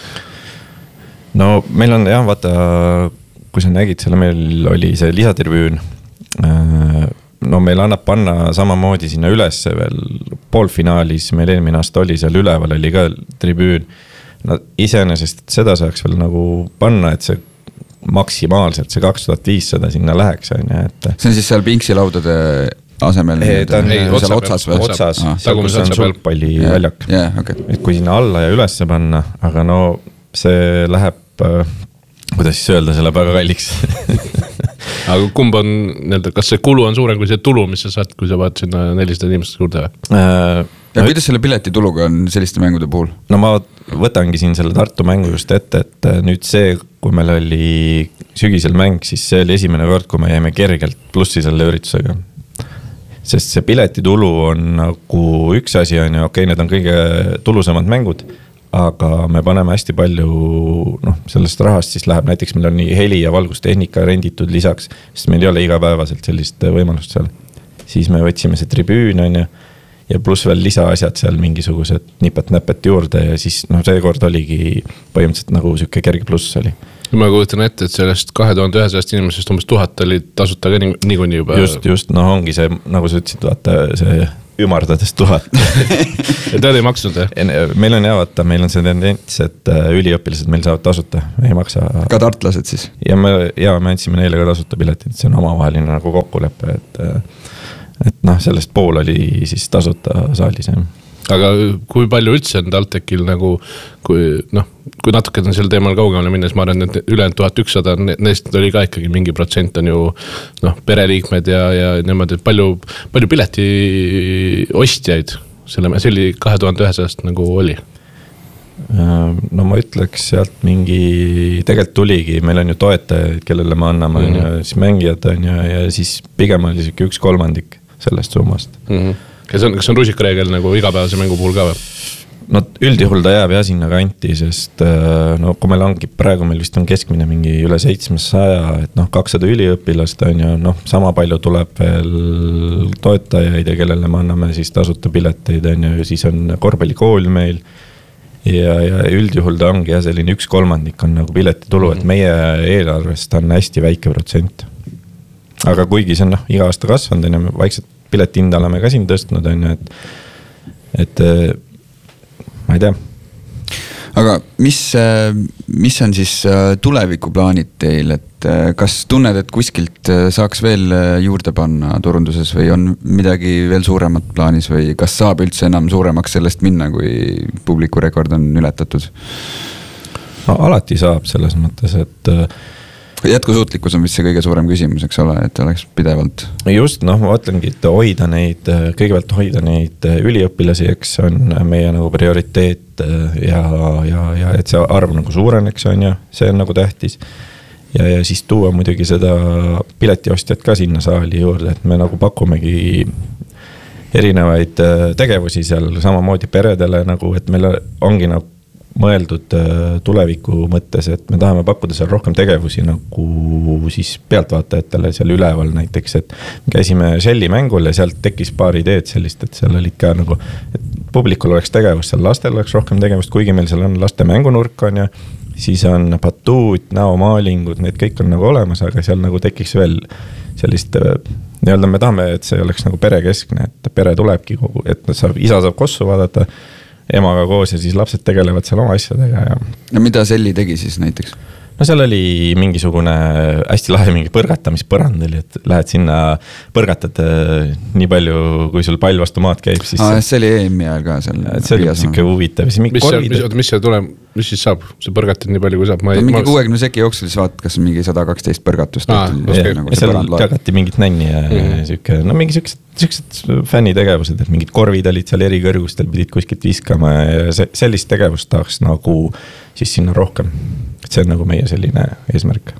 No meil on jah, vaata, kui sa nägid selle, meil oli see lisatribüün, no meil annab panna samamoodi sinna üles veel poolfinaalis, meil eelmine aasta oli seal üleval, oli ka tribüün. No iseenesest seda saaks veel nagu panna, et see maksimaalselt see kaks tuhat viissada sinna läheks. Et... see on siis seal pinksilaudade asemel? Ei, ta on ei, seal otsas, või? Otsas, ah, seal kus on sulgpalli yeah, väljak. Yeah, okay. Et kui sinna alla ja ülesse panna, aga no see läheb, kuidas siis öelda, see läheb väga kalliks. Aga kumb on, kas see kulu on suurem kui see tulu, mis sa saad, kui sa vaad sinna nelisada inimest juurde? Äh, ja no, kuidas selle piletituluga on selliste mängude puhul? No ma võtangi siin selle Tartu mängu just ette, et nüüd see, kui meil oli sügisel mäng, siis see oli esimene kord, kui me jäime kergelt plussi selle üritusega. Sest see piletitulu on nagu üks asi on ja okei, okay, need on kõige tulusamad mängud, aga me paneme hästi palju, noh, sellest rahast siis läheb, näiteks meil on nii heli ja valgustehnika renditud lisaks, sest meil ei ole igapäevaselt sellist võimalust seal. Siis me võtsime see tribüün on ja ja pluss veel lisaasjad seal mingisugused nipet-näpet juurde ja siis noh, see kord oligi põhimõtteliselt nagu süke kerge pluss oli. ma kujutan ette, et sellest kahe tuhande ühesajast inimesest umbes tuhat oli tasuta ka niikuinii juba. Just, just, no ongi see, nagu sa ütlesid, vaata see ümardades tuhat. ja tead ei maksnud, jah? Meil on jah, vaata, meil on see tendents, et üliõpilased meil saavad tasuta, ei maksa. Ka tartlased siis? Ja me, ja me andsime neile ka tasuta piletid, see on omavaheline nagu kokkulepe, et et noh, sellest pool oli siis tasuta saalis, jah. Aga kui palju üldse on TalTechil nagu, kui noh, kui natuke on sel teemal kaugemale minnes, ma arvan, et ülejäänud tuhat ükssada, neist oli ka ikkagi mingi protsent on ju noh, pereliikmed ja, ja niimoodi, palju, palju pileti ostjaid selle, see oli kahe tuhande ühesajast nagu oli? No ma ütleks sealt mingi, tegelikult tuligi, meil on ju toetajaid, kellele me anname, mm -hmm. ja siis mängijad on ja, ja siis pigem oli siuke üks kolmandik sellest summast. Mm -hmm. Ja see on, kas on rusikareegel nagu igapäevase mängu puhul ka või? No üldjuhul ta jääb jah sinna kanti, sest no kui meil ongi, praegu meil vist on keskmine mingi üle seitsmesaja, et noh, kakssada üliõpilast on ju, noh, sama palju tuleb veel toetajaid ja kellele me anname siis tasuta pileteid on ju, siis on korvpallikool meil ja, ja üldjuhul ta ongi jah, selline üks kolmandik on nagu piletitulu, mm -hmm. et meie eelarvest on hästi väike protsent. Aga kuigi see on noh, iga aasta kasvanud on ja vaikselt piletihinda oleme ka siin tõstnud on ju, et et ma ei tea. Aga mis, mis on siis tulevikuplaanid teil, et kas tunned, et kuskilt saaks veel juurde panna turunduses või on midagi veel suuremat plaanis või kas saab üldse enam suuremaks sellest minna, kui publiku rekord on ületatud? No, alati saab selles mõttes, et jätkusuutlikkus on vist see kõige suurem küsimus, eks ole, et oleks pidevalt. Just, noh, ma ütlengi, et hoida neid, kõigepealt hoida neid üliõpilasi, eks on meie nagu prioriteet ja, ja, ja et see arv nagu suureneks on ja see on nagu tähtis. Ja, ja siis tuua muidugi seda piletiostjat ka sinna saali juurde, et me nagu pakumegi erinevaid tegevusi seal samamoodi peredele nagu, et meil ongi nagu mõeldud tuleviku mõttes, et me tahame pakkuda seal rohkem tegevusi nagu siis pealtvaatajatele seal üleval näiteks, et käisime Shelli mängul ja sealt tekkis paar ideed sellist, et seal olid ka nagu, et publikul oleks tegevust, seal lastel oleks rohkem tegevust, kuigi meil seal on laste mängunurk on ja siis on batuut, näomaalingud, need kõik on nagu olemas, aga seal nagu tekiks veel sellist, nii-öelda me tahame, et see oleks nagu perekeskne, et pere tulebki kogu, et saab, isa saab kossu vaadata emaga koos ja siis lapsed tegelevad seal oma asjadega ja... Ja mida Selli tegi siis näiteks? No seal oli mingisugune hästi lahe mingi põrgatamispõrand oli, et lähed sinna põrgatad nii palju, kui sul pall vastu maad käib, siis... Aa, see oli E M-i ajal ka seal. See oli siuke huvitav. Mis, mis, mis see tuleb, mis siis saab? See põrgatad nii palju, kui saab? Ma ei, mingi kuuekümne seki jooksul siis vaatad, kas on mingi sada kaksteist põrgatust. Aa, ja, nagu ja seal jagati mingit nänni ja mm -hmm. siuke, no mingi siuksed, siuksed fännitegevused, et mingid korvid olid seal eri kõrgustel, pidid kuskilt viskama ja sellist tegevust tahaks nagu siis sinna rohkem. Et see on nagu meie selline eesmärk.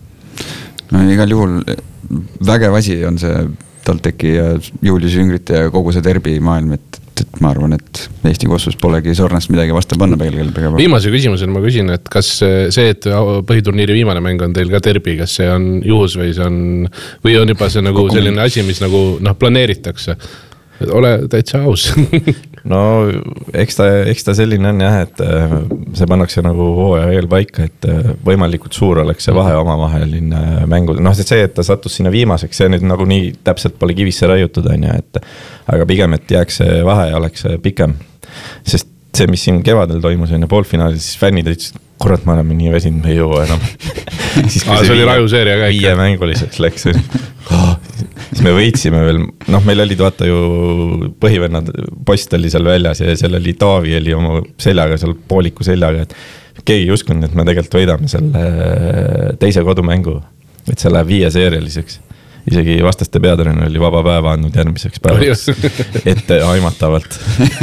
No igal juhul vägev asi on see TalTechi ja Julius Jüngrite ja kogu see derbi maailm, et, et ma arvan, et Eesti kossus polegi sornast midagi vastu panna peal. Viimase küsimusena ma küsin, et kas see, et põhiturniiri viimane mäng on teil ka derbi, kas see on juhus või see on, või on juba see nagu selline asi, mis nagu noh, planeeritakse? Ole täitsa aus. No eks ta, eks ta selline on jah, et see pannakse nagu hooaja eel paika, et võimalikult suur oleks see vahe omavaheline mängud. Noh, see, et ta sattus sinna viimaseks, see nüüd nagu nii täpselt pole kivisse raiutud, on ja, et aga pigem, et jääks see vahe ja oleks pikem. Sest see, mis siin kevadel toimus enne poolfinaalis, siis fännid ütlesid, kurat, ma oleme nii väsinud, me ei jõua enam. siis Aa, see oli rajuseeria ka ikka. Viie mänguliseks läks. Oh, siis me võitsime veel, noh, meil olid vaata ju põhivennad, post oli seal väljas ja seal oli Taavi oli oma seljaga, seal pooliku seljaga, et keegi ei uskunud, et me tegelikult võidame selle teise kodumängu, et see läheb viie seerialiseks. Isegi vastaste peatreener oli vaba päeva andnud järgmiseks päevaks ette aimatavalt.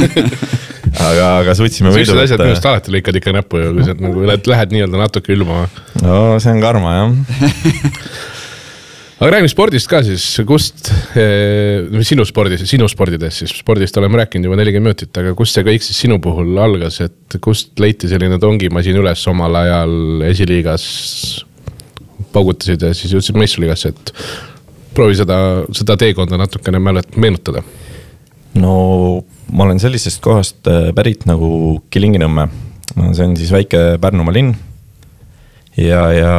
aga, aga suutsime võidu. Sellised asjad minust alati lõikad ikka näppu ju, kui sa nagu lähed nii-öelda natuke ülma. No see on karma, jah. Aga räägime spordist ka siis, kust sinu spordis, sinu spordides siis spordist oleme rääkinud juba nelikümmend minutit, aga kust see kõik siis sinu puhul algas, et kust leiti selline tongimasin üles omal ajal esiliigas paugutasid ja siis jõudsid meistriliigasse, et proovi seda, seda teekonda natukene mälet meenutada. No ma olen sellisest kohast pärit nagu Kilingi-Nõmme. See on siis väike Pärnumaa linn. ja, ja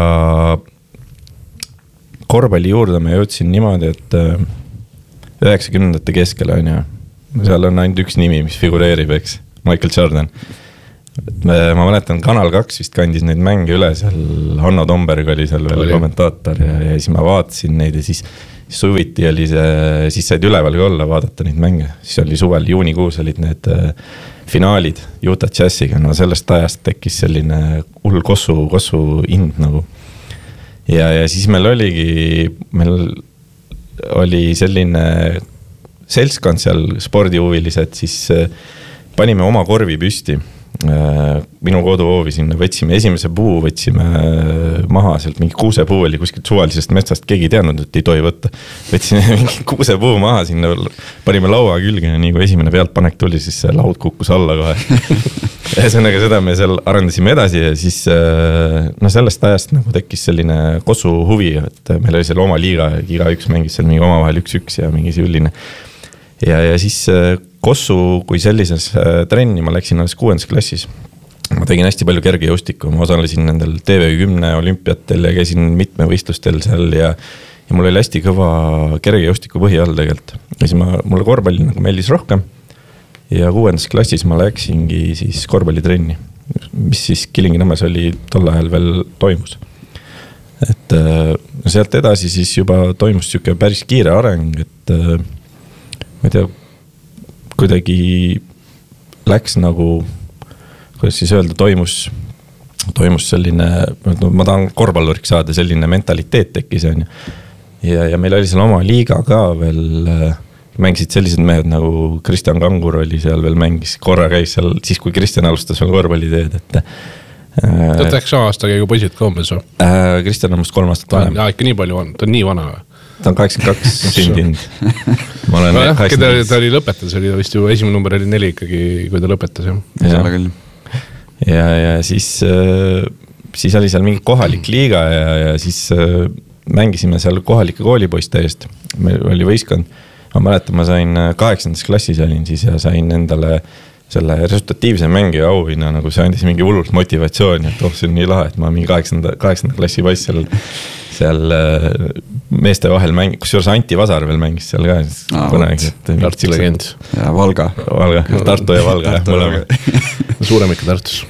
korvpalli juurde ma jõudsin niimoodi, et üheksakümnendate keskel on ju, seal on ainult üks nimi, mis figureerib, eks, Michael Jordan. Ma mäletan, Kanal kaks vist kandis neid mänge üle, seal Hanno Tomberg oli seal veel oli. kommentaator ja, ja siis ma vaatasin neid ja siis, siis suviti oli see, siis said üleval ka olla vaadata neid mänge, siis oli suvel, juunikuus olid need äh, finaalid Utah Jazziga, no sellest ajast tekkis selline hull kossu, kossu ind nagu ja, ja siis meil oligi, meil oli selline seltskond seal spordihuvilised, siis äh, panime oma korvi püsti minu koduhoovi sinna, võtsime esimese puu, võtsime maha sealt, mingi kuusepuu oli kuskilt suvalisest metsast, keegi ei teadnud, et ei tohi võtta. Võtsime mingi kuusepuu maha sinna, panime laua külge ja nii kui esimene pealtpanek tuli, siis see laud kukkus alla kohe. Ühesõnaga seda me seal arendasime edasi ja siis no sellest ajast nagu tekkis selline kossu huvi, et meil oli seal oma liiga, igaüks mängis seal mingi omavahel üks-üks ja mingi sülline. Ja, ja siis Kossu kui sellises trenni, ma läksin alles kuuendas klassis. Ma tegin hästi palju kergejõustikku, ma osalesin nendel T V kümne olümpiatel ja käisin mitme võistlustel seal ja, ja mul oli hästi kõva kergejõustiku põhi all tegelikult. Ja siis ma, mulle korvpalli nagu meeldis rohkem ja kuuendas klassis ma läksingi siis korvpallitrenni, mis siis Kilingi-Nõmmes oli tol ajal veel toimus. Et sealt edasi siis juba toimus siuke päris kiire areng, et ma ei tea, kuidagi läks nagu, kuidas siis öelda, toimus, toimus selline, no, ma tahan korvpalluriks saada, selline mentaliteet tekkis on. Ja, ja meil oli seal oma liiga ka veel, mängisid sellised mehed nagu Kristjan Kangur oli seal veel mängis, korra käis seal, siis kui Kristjan alustas veel korvpalliteed, et ta tehks aastaga kui poisid ka umbes või? Kristjan on must kolm aastat vanem. Ja ikka nii palju on, ta on nii vana või? Ta on kaheksakümmend kaks sündinud. Ma olen no jah, ta, ta oli lõpetas, oli vist ju esimene number oli neli ikkagi, kui ta lõpetas. Ja, ja, ja siis, siis oli seal mingi kohalik liiga ja, ja siis mängisime seal kohalike koolipoiste eest. Meil oli võistkond. Ma mäletan, ma sain kaheksandas klassis olin siis ja sain endale selle resultatiivse mängi auhinna, nagu see andis mingi hullult motivatsiooni, et oh, see on nii lahe, et ma mingi kaheksanda, kaheksanda klassi poiss seal seal meeste vahel mängis, kusjuures Anti Vasar veel mängis seal ka. Ah, Tartu legend. Ja Valga. Valga, Tartu ja Valga. Suurem ikka Tartus.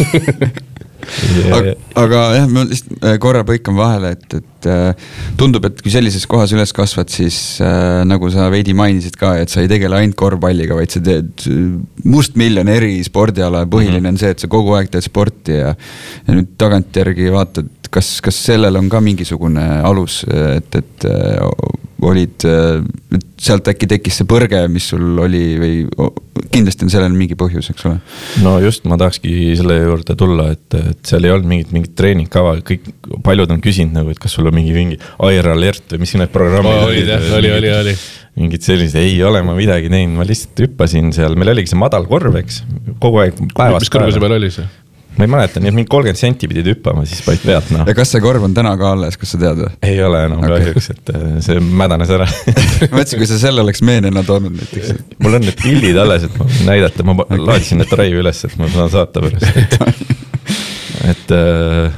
aga, aga jah, ma lihtsalt korra põikan vahele, et, et tundub, et kui sellises kohas üles kasvad, siis äh, nagu sa veidi mainisid ka, et sa ei tegele ainult korvpalliga, vaid sa teed must miljon eri spordiala, põhiline mm-hmm. on see, et sa kogu aeg teed sporti ja, ja nüüd tagantjärgi vaatad, kas, kas sellel on ka mingisugune alus, et, et olid, sealt äkki tekkis see põrge, mis sul oli või kindlasti on sellel mingi põhjus, eks ole? No just, ma tahakski selle juurde tulla, et, et seal ei olnud mingit, mingit treeningkava, kõik paljud on küsinud nagu, et kas sul on mingi, mingi Air Alert või mis need programmid oh, oli, oli, oli, oli, oli. Mingid sellised, ei ole ma midagi teinud, ma lihtsalt hüppasin seal, meil oligi see madal korv, eks, kogu aeg päevast mis kõrguse peal oli see? Ma ei mäleta, nii et mingi kolmkümmend senti pidid hüppama, siis paid pealt. No. Ja kas see korv on täna ka alles, kas sa tead? Ei ole enam okay. kahjuks, et see mädanes ära. Ma mõtlesin, kui sa selle oleks meenena toonud näiteks. Mul on need pildid alles, et ma näidata, ma laadisin need raiu üles, et ma saan saata pärast. et äh,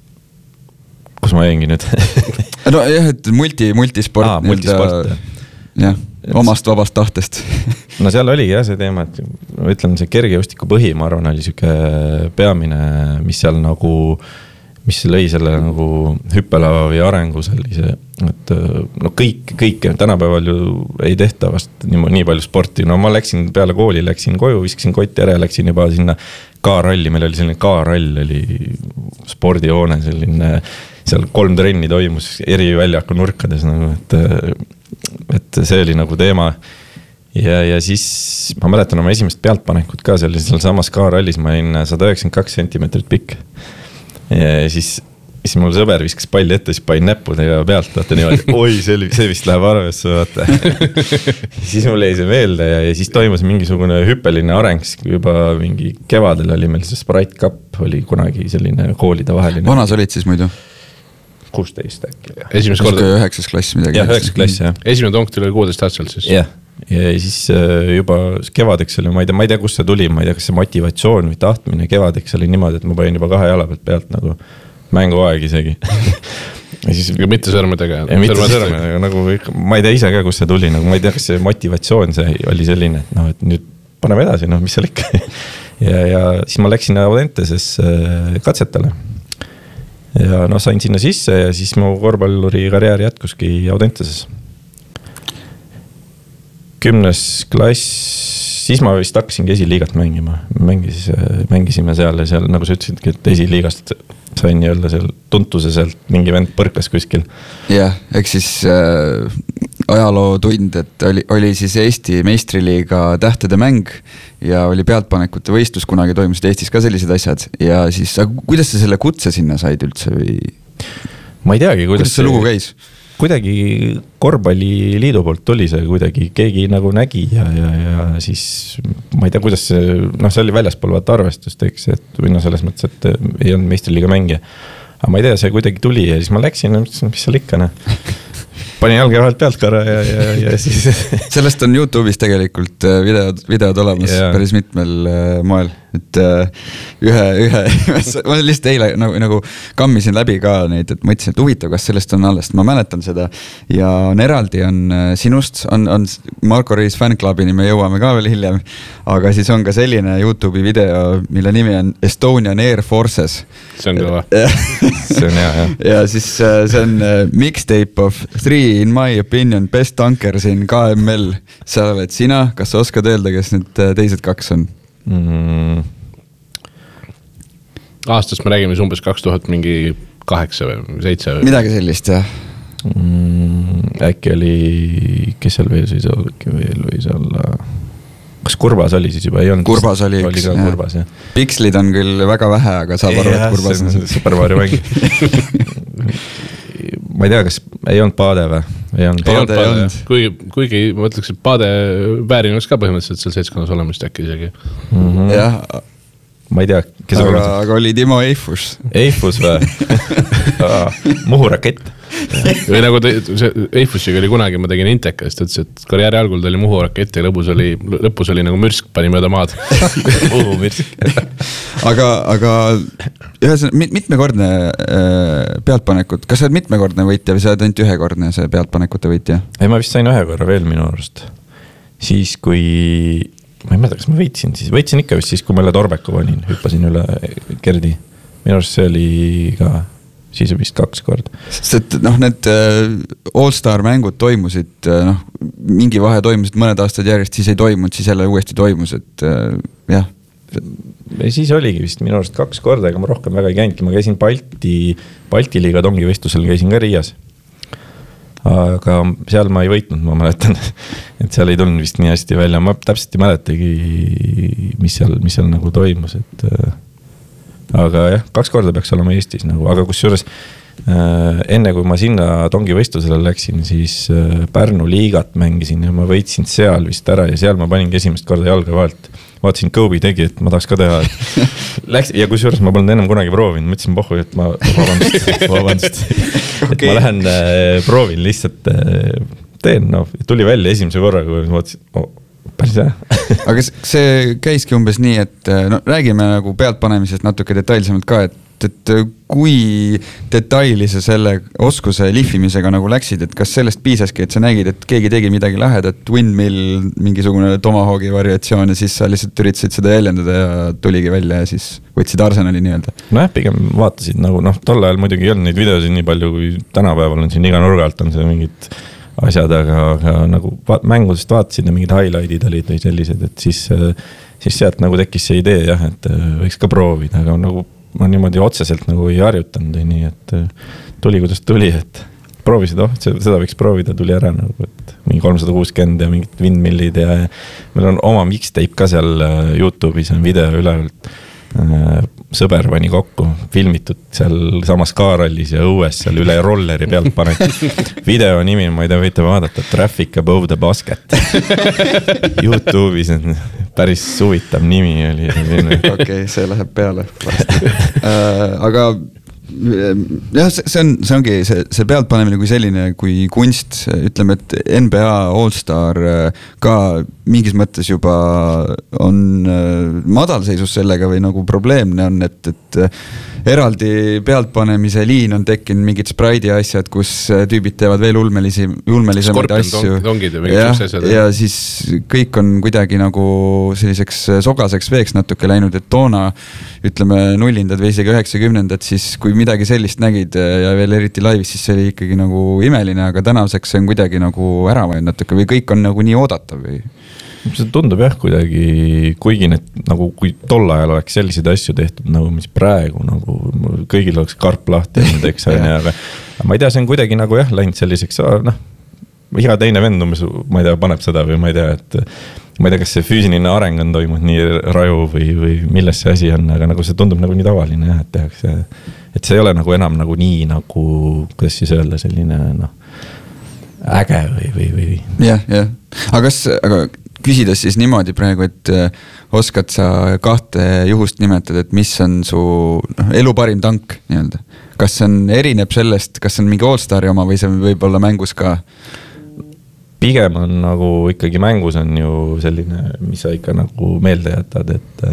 kus ma jäingi nüüd? no jah, et multi, multisport. Aa, multisport, jah. Omast vabast tahtest. No seal oligi jah see teema, et ma ütlen, see kergejõustiku põhi, ma arvan, oli siuke peamine, mis seal nagu, mis lõi selle nagu hüppelava või arengu sellise, et no kõik, kõik tänapäeval ju ei tehta vast nii, nii palju sporti. No ma läksin peale kooli, läksin koju, viskasin kotti ära, läksin juba sinna K-ralli, meil oli selline K-rall, oli spordihoone, selline, seal kolm trenni toimus eri väljaku nurkades nagu, et et see oli nagu teema ja, ja siis ma mäletan oma esimest pealtpanekut ka seal, seal samas K-rallis ma olin sada üheksakümmend kaks sentimeetrit pikk ja siis, siis mul sõber viskas palli ette, siis pain näppudega pealt, vaata niimoodi, oi, see, see vist läheb arvesse, vaata. Siis mul jäi see meelde ja, ja siis toimus mingisugune hüppeline areng, juba mingi kevadel oli meil see Sprite Cup, oli kunagi selline koolide vaheline. Vanas olid siis muidu? kuusteist äkki. Esimest korda. üheksas klass midagi. Jah, üheksas klass, jah. Esimene tonktil oli kuusteist aastal siis. Jah, ja siis juba kevadeks oli, ma ei tea, ma ei tea, kus see tuli, ma ei tea, kas see motivatsioon või tahtmine kevadeks oli niimoodi, et ma panin juba kahe jala pealt pealt nagu mänguaeg isegi ja siis ja mitte sõrmedega. ja mitte sõrmedega, nagu ma ei tea ise ka, kus see tuli, nagu ma ei tea, kas see motivatsioon see oli selline, et noh, et nüüd paneme edasi, noh, mis seal ikka ja, ja siis ma läksin Audenteses katsetele ja noh, sain sinna sisse ja siis mu korvpalluri karjäär jätkuski Audenteses. Kümnes klass, siis ma vist hakkasingi esiliigat mängima, mängis, mängisime seal ja seal, nagu sa ütlesidki, et esiliigast sain nii-öelda seal tuntuse sealt, mingi vend põrkas kuskil. jah, eks siis äh, ajaloo tund, et oli, oli siis Eesti meistriliiga tähtede mäng ja oli pealtpanekute võistlus, kunagi toimusid Eestis ka sellised asjad ja siis, kuidas sa selle kutse sinna said üldse või? Ma ei teagi, kuidas, kuidas see lugu käis? Kuidagi korvpalliliidu poolt tuli see kuidagi, keegi nagu nägi ja, ja, ja siis ma ei tea, kuidas see, noh, see oli väljaspool vaata arvestust, eks, et või noh, selles mõttes, et ei olnud meistriliiga mängija. Aga ma ei tea, see kuidagi tuli ja siis ma läksin, mis seal ikka, ne? Panin jalge vahelt pealt korra ja, ja, ja siis sellest on YouTube'is tegelikult videod, videod olemas yeah. päris mitmel moel, et ühe, ühe ma lihtsalt eile nagu, nagu kammisin läbi ka neid, et mõtlesin, et huvitav, kas sellest on alles, ma mäletan seda ja on eraldi, on sinust, on, on Marko Reis fanklubi, me jõuame ka veel hiljem, aga siis on ka selline YouTube'i video, mille nimi on Estonian Air Forces. See on kõva. See on hea, jah. Ja siis see on mixtape of three in my opinion best tankers in K M L. Seal oled sina, kas sa oskad öelda, kes need teised kaks on? Mm. Aastast me räägime umbes kaks tuhat mingi kaheksa või seitse või? Midagi sellist, jah. Mm, äkki oli, kes seal veel siis veel võis olla? Kas Kurbas oli siis juba? Ei olnud, Kurbas oli üks, oli ka jah. Kurbas, jah. Pikslid on küll väga vähe, aga saab aru, et Kurbas on see Super Mario mäng. Ma ei tea, kas ei olnud Paade või? Ei olnud Paade, ei olnud. Kuigi, kuigi ma ütleks, et Paade väärin oleks ka põhimõtteliselt seal seltskonnas olemist äkki isegi. Mm-hmm. Jah. Ma ei tea, kes aga, aga oli Timo Eifus. Eifus või? Muhu rakett. Või nagu te, see Eifusiga oli kunagi, ma tegin Intekast, ütles, et karjääri algul ta oli Muhu rakett ja lõpus oli, lõpus oli nagu mürsk pani mööda maad. Muhu mürsk. aga, aga ühes mitmekordne pealtpanekut, kas sa oled mitmekordne võitja või sa oled ainult ühekordne see pealtpanekute võitja? Ei, ma vist sain ühe korra veel minu arust. Siis kui, ma ei mäleta, kas ma võitsin, siis võitsin ikka vist siis, kui ma üle Torbeku panin, hüppasin üle Gerdi. Minu arust see oli ka siis vist kaks kord. Sest noh, need All-Star mängud toimusid, noh, mingi vahe toimusid mõned aastad järjest, siis ei toimunud, siis jälle uuesti toimus, et jah. Ja siis oligi vist minu arust kaks korda, ega ma rohkem väga ei käinudki, ma käisin Balti, Balti liiga tongivõistlusel, käisin ka Riias. Aga seal ma ei võitnud, ma mäletan, et seal ei tulnud vist nii hästi välja, ma täpselt ei mäletagi, mis seal, mis seal nagu toimus, et aga jah, kaks korda peaks olema Eestis nagu, aga kus juures äh, enne kui ma sinna tongivõistlusele läksin, siis äh, Pärnu liigat mängisin ja ma võitsin seal vist ära ja seal ma paningi esimest korda jalga vahelt. Vaatasin, Kobe tegi, et ma tahaks ka teha. Läks, ja kus juures ma polnud ennem kunagi proovinud, mõtlesin pohhu, et ma vabandust, vabandust. Okay. Et ma lähen äh, proovin lihtsalt äh, teen, no tuli välja esimese korra, kui ma vaatasin, oh, päris hea. Aga see käiski umbes nii, et no, räägime nagu pealtpanemisest natuke detailsemalt ka, et, et kui detaili sa selle oskuse lihvimisega nagu läksid, et kas sellest piisaski, et sa nägid, et keegi tegi midagi lähedat, windmill, mingisugune tomahawki variatsioon ja siis sa lihtsalt üritasid seda jäljendada ja tuligi välja ja siis võtsid Arsenali nii-öelda? No jah, pigem vaatasid nagu, noh, tol ajal muidugi ei olnud neid videosid nii palju, kui tänapäeval on siin iga nurga alt on see mingid asjad, aga, aga nagu va- mängudest vaatasid ja mingid highlightid olid või sellised, et siis, siis sealt nagu tekkis see idee jah, et võiks ka proovida, aga nagu ma niimoodi otseselt nagu ei harjutanud, nii et tuli, kuidas tuli, et proovisid, oh, seda võiks proovida, tuli ära nagu, et mingi kolmsada kuuskümmend ja mingid windmillid ja meil on oma mixtape ka seal YouTube'is on video ülevalt. Sõber pani kokku, filmitud seal samas kaarallis ja õues seal üle rolleri pealt panet. Video nimi, ma ei tea, võite vaadata, Traffic Above the Basket. YouTube'is on päris suvitav nimi oli. Okei, okay, see läheb peale. Aga jah, see on, see ongi see, see pealtpanemine kui selline, kui kunst, ütleme, et N B A All-Star ka mingis mõttes juba on madalseisus sellega või nagu probleemne on, et, et eraldi pealtpanemise liin on tekkinud mingid Sprite'i asjad, kus tüübid teevad veel ulmelisi, ulmelisemaid asju. Ja, ja siis kõik on kuidagi nagu selliseks sogaseks veeks natuke läinud, et toona ütleme nullindad või isegi üheksakümnendad, siis kui midagi sellist nägid ja veel eriti laivis, siis see oli ikkagi nagu imeline, aga tänaseks see on kuidagi nagu ära võinud natuke või kõik on nagu nii oodatav või? See tundub jah kuidagi, kuigi need nagu kui tol ajal oleks selliseid asju tehtud nagu mis praegu nagu kõigil oleks karp lahti olnud, eks on ja, aga ma ei tea, see on kuidagi nagu jah läinud selliseks, noh, iga teine vend umbes, ma ei tea, paneb seda või ma ei tea, et ma ei tea, kas see füüsiline areng on toimunud nii raju või, või milles see asi on, aga nagu see tundub nagu nii tavaline jah, et tehakse, et see ei ole nagu enam nagu nii nagu, kuidas siis öelda, selline noh, äge või, või, või. Jah, jah, aga kas, aga küsides siis niimoodi praegu, et oskad sa kahte juhust nimetada, et mis on su no, elu parim tank nii-öelda? Kas see on, erineb sellest, kas see on mingi All-Stari oma või see võib olla mängus ka? Pigem on nagu ikkagi mängus on ju selline, mis sa ikka nagu meelde jätad, et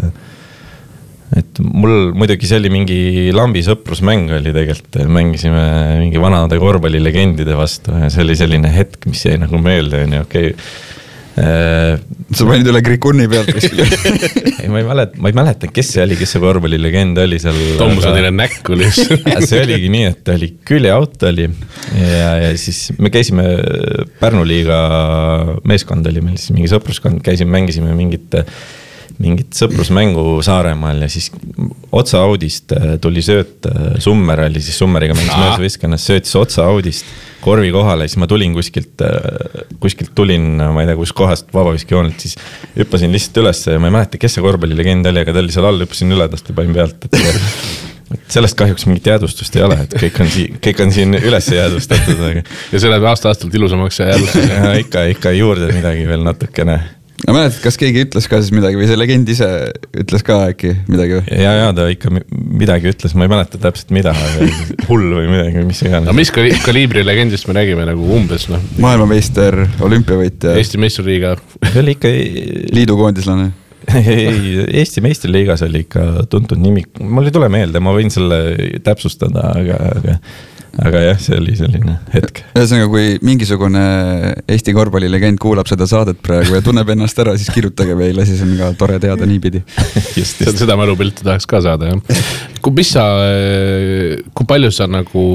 et mul muidugi see oli mingi lambi sõprusmäng oli tegelikult, mängisime mingi vanade korvpallilegendide vastu ja see oli selline hetk, mis jäi nagu meelde, on ju, okei okay. Sa panid üle Krikunni pealt ei, ma ei mäleta, ma ei mäleta, kes see oli, kes see korvpallilegend oli seal. Tommus on teile näkku lihtsalt. See oligi nii, et oli küljeauto oli ja, ja siis me käisime Pärnu liiga meeskond oli meil siis mingi sõpruskond, käisime, mängisime mingit mingit sõprusmängu Saaremaal ja siis otsa Audist tuli sööt, Summer oli siis Summeriga mängis mööda viskannas, söötis otsa Audist korvi kohale, siis ma tulin kuskilt, kuskilt tulin, ma ei tea, kus kohast vabaviski joonelt, siis hüppasin lihtsalt üles ja ma ei mäleta, kes see korvpallilegend oli, aga ta oli seal all, hüppasin üledast ja panin pealt, et sellest kahjuks mingit jäädustust ei ole, et kõik on siin, kõik on siin üles jäädustatud. Aga... ja see läheb aasta-aastalt ilusamaks ja jäädustus. ja ikka, ikka juurde midagi veel natukene. Ma mäletad, kas keegi ütles ka siis midagi või see legend ise ütles ka äkki midagi või? Ja, ja ta ikka midagi ütles, ma ei mäleta täpselt mida, hull või midagi, mis iganes. No mis kaliibri legendist me nägime nagu umbes? No. Maailmameister, olümpiavõitja. Eesti meistriliiga. See oli ikka... Liidukoondislane. Ei, Eesti meistriliigas oli ikka tuntud nimi. Mul ei tule meelde, ma võin selle täpsustada, aga... aga... aga jah, see oli selline hetk. Ühesõnaga, kui mingisugune Eesti korvpallilegend kuulab seda saadet praegu ja tunneb ennast ära, siis kirjutage meile, siis on ka tore teada niipidi. Just, just. Seda mälupilti tahaks ka saada, jah. Kui, mis sa, kui palju sa nagu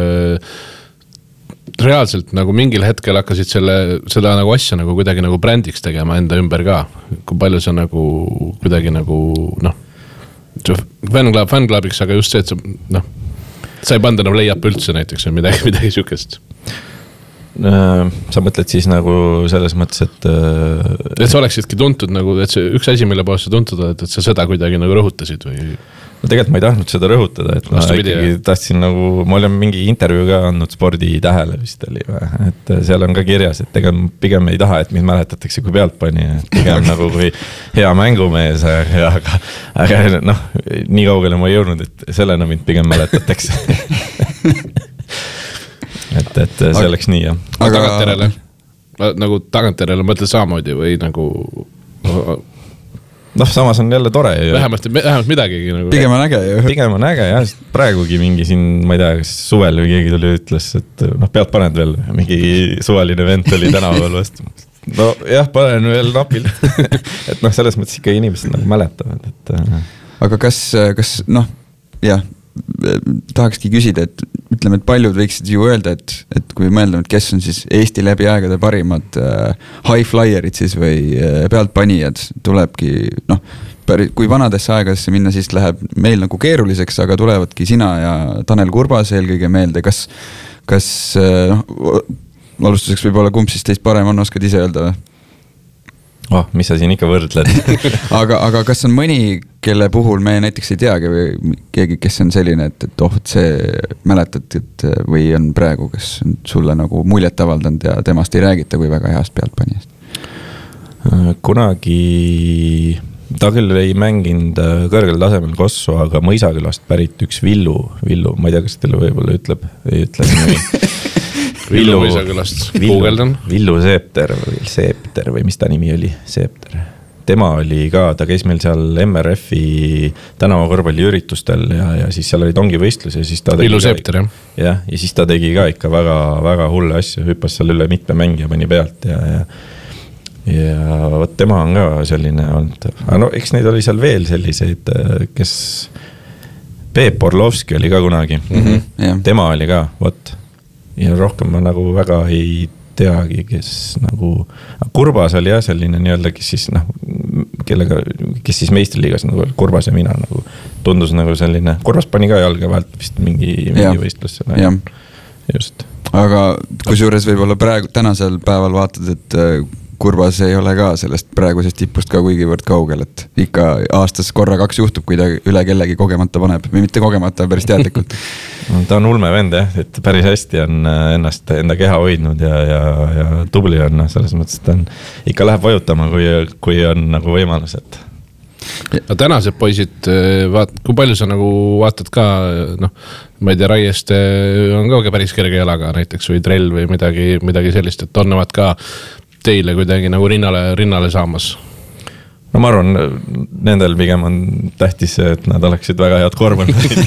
reaalselt nagu mingil hetkel hakkasid selle, seda nagu asja nagu kuidagi nagu brändiks tegema enda ümber ka? Kui palju sa nagu kuidagi nagu, noh, fännklub, fännklubiks, aga just see, et sa, noh, sa ei panda enam leiab üldse näiteks või midagi, midagi sükest. Sa mõtled siis nagu selles mõttes, et et sa oleksidki tuntud nagu, et see üks asi, mille poolest sa tuntud, et, et sa seda kuidagi nagu rõhutasid või? No tegelikult ma ei tahtnud seda rõhutada, et ma Vastupidi, ikkagi jah. tahtsin nagu, ma olen mingi intervjuu ka andnud Spordi tähele vist oli, et seal on ka kirjas, et ega pigem ei taha, et mind mäletatakse kui pealtpani, et pigem nagu kui hea mängumees, aga, aga noh, nii kaugele ma ei jõudnud, et sellena mind pigem mäletatakse. et, et see oleks nii, jah. Aga tagantjärele, nagu tagantjärele mõtled samamoodi või nagu... noh, samas on jälle tore. Vähemalt, vähemalt midagi. Nagu... Pigem on äge. Pigem on äge, jah. Praegugi mingi siin, ma ei tea, kas suvel või keegi tuli ütles, et noh, pealt paned veel. Mingi suvaline vent oli tänaval vastu. No jah, panen veel napilt. et noh, selles mõttes ikka inimesed nagu mäletavad. Et... aga kas, kas noh, jah, tahakski küsida, et ütleme, et paljud võiksid ju öelda, et, et kui mõelda, et kes on siis Eesti läbi aegade parimad äh, high flyerid siis või äh, pealtpanijad, tulebki, noh, kui vanadesse aegadesse minna, siis läheb meil nagu keeruliseks, aga tulevadki sina ja Tanel Kurbas eelkõige meelde, kas, kas äh, noh, alustuseks võib-olla kumb siis teist parem on, oskad ise öelda või? Oh, mis sa siin ikka võrdled? aga, aga kas on mõni, kelle puhul me näiteks ei teagi või keegi, kes on selline, et, et oh, et see mäletad, et või on praegu, kes on sulle nagu muljet avaldanud ja temast ei räägita kui väga heast pealtpanijast? Kunagi ta küll ei mänginud kõrgel tasemel Kossu, aga Mõisakülast pärit üks Villu, Villu, ma ei tea, kas teile võib-olla ütleb, ei ütle nimi. Villu Mõisakülast, Googledan. Villu Seepter või Seepter või mis ta nimi oli, Seepter. Tema oli ka, ta käis meil seal M R F-i tänavakõrvali üritustel ja, ja siis seal oli tongivõistlus ja siis ta tegi Villu Seepter, jah. Ja, ja siis ta tegi ka ikka väga, väga hulle asju, hüppas seal üle mitme mängija pani pealt ja, ja ja võt tema on ka selline olnud, aga no eks neid oli seal veel selliseid, kes Peep Orlovski oli ka kunagi, mm-hmm, yeah. Tema oli ka, võt ja rohkem ma nagu väga ei teagi, kes nagu Kurbas oli jah selline nii-öelda, kes siis noh, kellega, kes siis meistriliigas nagu Kurbas ja mina nagu tundus nagu selline, Kurbas pani ka jalga vahelt vist mingi, mingi yeah. võistlus seal, yeah. Just. Aga kusjuures võib-olla praegu tänasel päeval vaatad, et Kurbas ei ole ka sellest praegusest tipust ka kuigivõrd kaugel, et ikka aastas korra kaks juhtub, kui ta üle kellegi kogemata paneb või mitte kogemata, päris teadlikult. Ta on ulme vend jah, et päris hästi on ennast enda keha hoidnud ja, ja, ja tubli on, selles mõttes, et ta on, ikka läheb vajutama, kui, kui on nagu võimalus, et ja tänased poisid, vaat, kui palju sa nagu vaatad ka, noh, ma ei tea, Raieste on ka päris kerge jalaga näiteks või trell või midagi, midagi sellist, et onnevad ka teile kuidagi nagu rinnale, rinnale saamas? No ma arvan, nendel pigem on tähtis see, et nad oleksid väga head korvpallurid.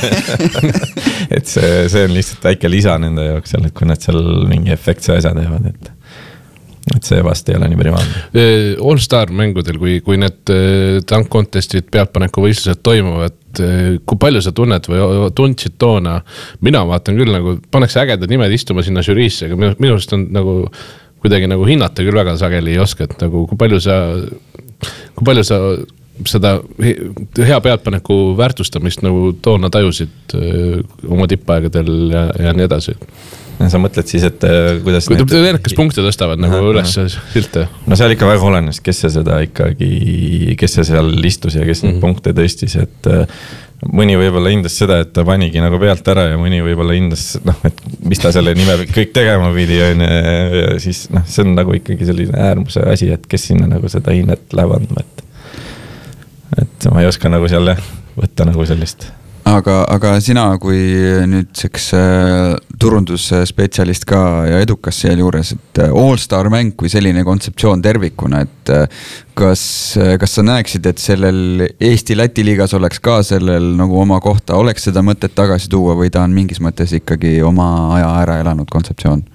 Et see, see on lihtsalt väike lisa nende jaoks seal, et kui nad seal mingi efektse asja teevad, et et see vast ei ole nii primaalne. All-Star mängudel, kui, kui need tank contestid, pealtpaneku võistlused toimuvad, kui palju sa tunned või tundsid toona, mina vaatan küll nagu, pannakse ägedad nimed istuma sinna žüriisse, aga minu, minust on nagu kuidagi nagu hinnata küll väga sageli ei oska, et nagu kui palju sa, kui palju sa seda hea pealtpaneku väärtustamist nagu toona tajusid oma tippaegadel ja, ja nii edasi. Sa mõtled siis, et kuidas kui need, kas punkte tõstavad nagu aha, üles silte? No seal ikka väga olenes, kes see seda ikkagi, kes see seal istus ja kes mm-hmm. neid punkte tõstis, et mõni võib-olla hindas seda, et ta panigi nagu pealt ära ja mõni võib-olla hindas, noh, et mis ta selle nimel kõik tegema pidi on ja siis noh, see on nagu ikkagi selline äärmuse asi, et kes sinna nagu seda hinnet läheb andma, et et ma ei oska nagu seal võtta nagu sellist. Aga, aga sina kui nüüdseks turundusspetsialist ka ja edukas seal juures, et All-Star mäng kui selline kontseptsioon tervikuna, et kas, kas sa näeksid, et sellel Eesti-Läti liigas oleks ka sellel nagu oma kohta, oleks seda mõtet tagasi tuua või ta on mingis mõttes ikkagi oma aja ära elanud kontseptsioon?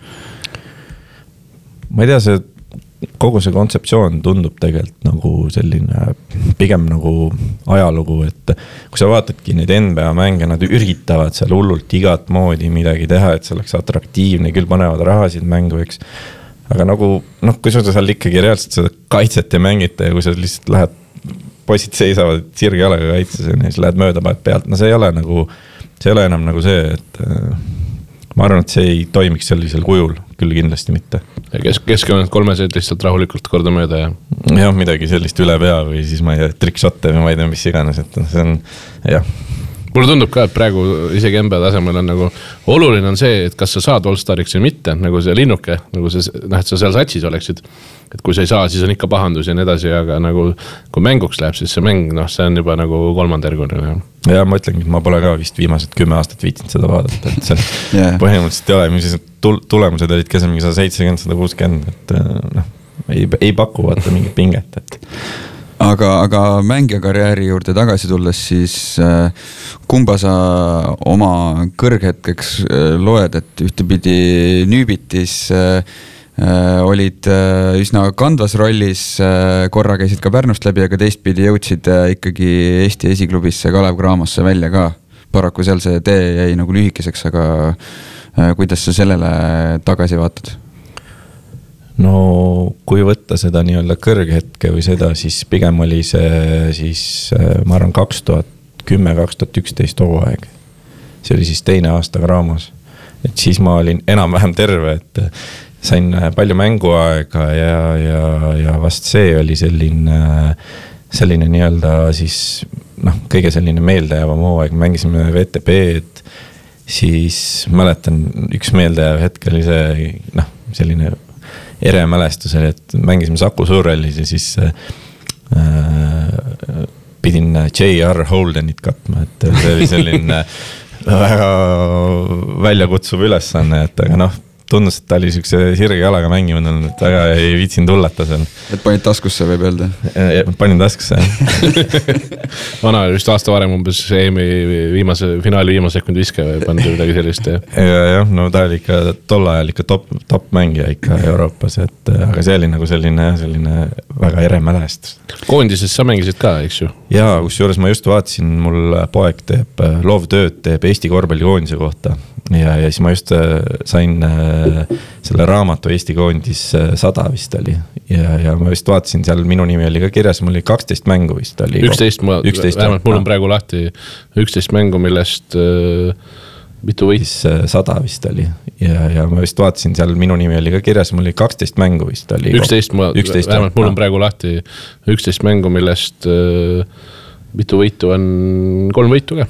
Ma ei tea, see kogu see kontseptsioon tundub tegelikult nagu selline pigem nagu ajalugu, et kui sa vaatadki neid N B A mänge, nad üritavad seal hullult igat moodi midagi teha, et see oleks atraktiivne, küll panevad rahasid mängu, eks. Aga nagu, noh, kui sa seal ikkagi reaalselt seda kaitset ja mängite ja kui sa lihtsalt lähed, poisid seisavad sirge jalaga kaitses ja siis lähed mööda paad pealt, no see ei ole nagu, see ei ole enam nagu see, et ma arvan, et see ei toimiks sellisel kujul, küll kindlasti mitte. Ja kes, keskkonnas kolmesed lihtsalt rahulikult korda mööda ja... jah, midagi sellist üle pea või siis ma ei tea, trickshotte või ma ei tea, mis iganes, et see on, jah. Mulle tundub ka, et praegu isegi N B A tasemel on nagu oluline on see, et kas sa saad All-Stariks või mitte, nagu see linnuke, nagu see, noh, et sa seal satsis oleksid. Et kui sa ei saa, siis on ikka pahandus ja nii edasi, aga nagu kui mänguks läheb, siis see mäng, noh, see on juba nagu kolmandergune. Ja ma ütlengi, et ma pole ka vist viimased kümme aastat viitinud seda vaadata, et see yeah. põhimõtteliselt ei ole, mis tulemused olid ka see mingi sada seitsekümmend, sada kuuskümmend, et noh, ei, ei paku vaata mingit pinget, et Aga, aga mängija karjääri juurde tagasi tulles, siis äh, kumba sa oma kõrghetkeks äh, loed, et ühtepidi Nüübitis äh, äh, olid äh, üsna kandvas rollis, äh, korra käisid ka Pärnust läbi, aga teistpidi jõudsid äh, ikkagi Eesti esiklubisse Kalev Cramosse välja ka. Paraku seal see tee jäi nagu lühikeseks, aga äh, kuidas sa sellele tagasi vaatad? No kui võtta seda nii-öelda kõrghetke või seda, siis pigem oli see siis, ma arvan, kaks tuhat kümme kaks tuhat üksteist hooaeg. See oli siis teine aasta Cramos. Et siis ma olin enam-vähem terve, et sain palju mänguaega ja, ja, ja vast see oli selline, selline nii-öelda siis, noh, kõige selline meeldejäävam hooaeg. Mängisime V T B-d, siis mäletan, üks meeldejääv hetk oli see, noh, selline ere mälestus oli, et mängisime Saku Suurrallis ja siis äh, pidin J R Holdenit katma, et see oli selline väga väljakutsuv ülesanne, et aga noh, tundus, et ta oli siukse sirge jalaga mängimine, et väga ei viitsin tullata seal. Et panid taskusse võib öelda? Panin taskusse, Vana oli vist aasta varem umbes E M-i viimase, finaali viimase sekundi viske või pannud midagi sellist. Ja, ja, jah, no ta oli ikka tol ajal ikka top, top mängija ikka Euroopas, et aga see oli nagu selline, selline väga ere mälestus. Koondises sa mängisid ka, eks ju? Jaa, kus juures ma just vaatasin, mul poeg teeb loovtööd, teeb Eesti korvpallikoondise kohta. Ja, ja siis ma just sain selle raamatu Eesti koondis sada vist oli ja, ja ma just vaatasin seal, minu nimi oli ka kirjas, mul oli kaksteist mängu vist oli. üksteist, ma, vähemalt mul on praegu lahti üksteist mängu, millest äh, mitu võit? sada vist oli ja, ja ma just vaatasin seal, minu nimi oli ka kirjas, mul oli kaksteist mängu vist oli. üksteist, ma, vähemalt mul on praegu lahti üksteist mängu, millest äh, mitu võitu on kolm võitu ka.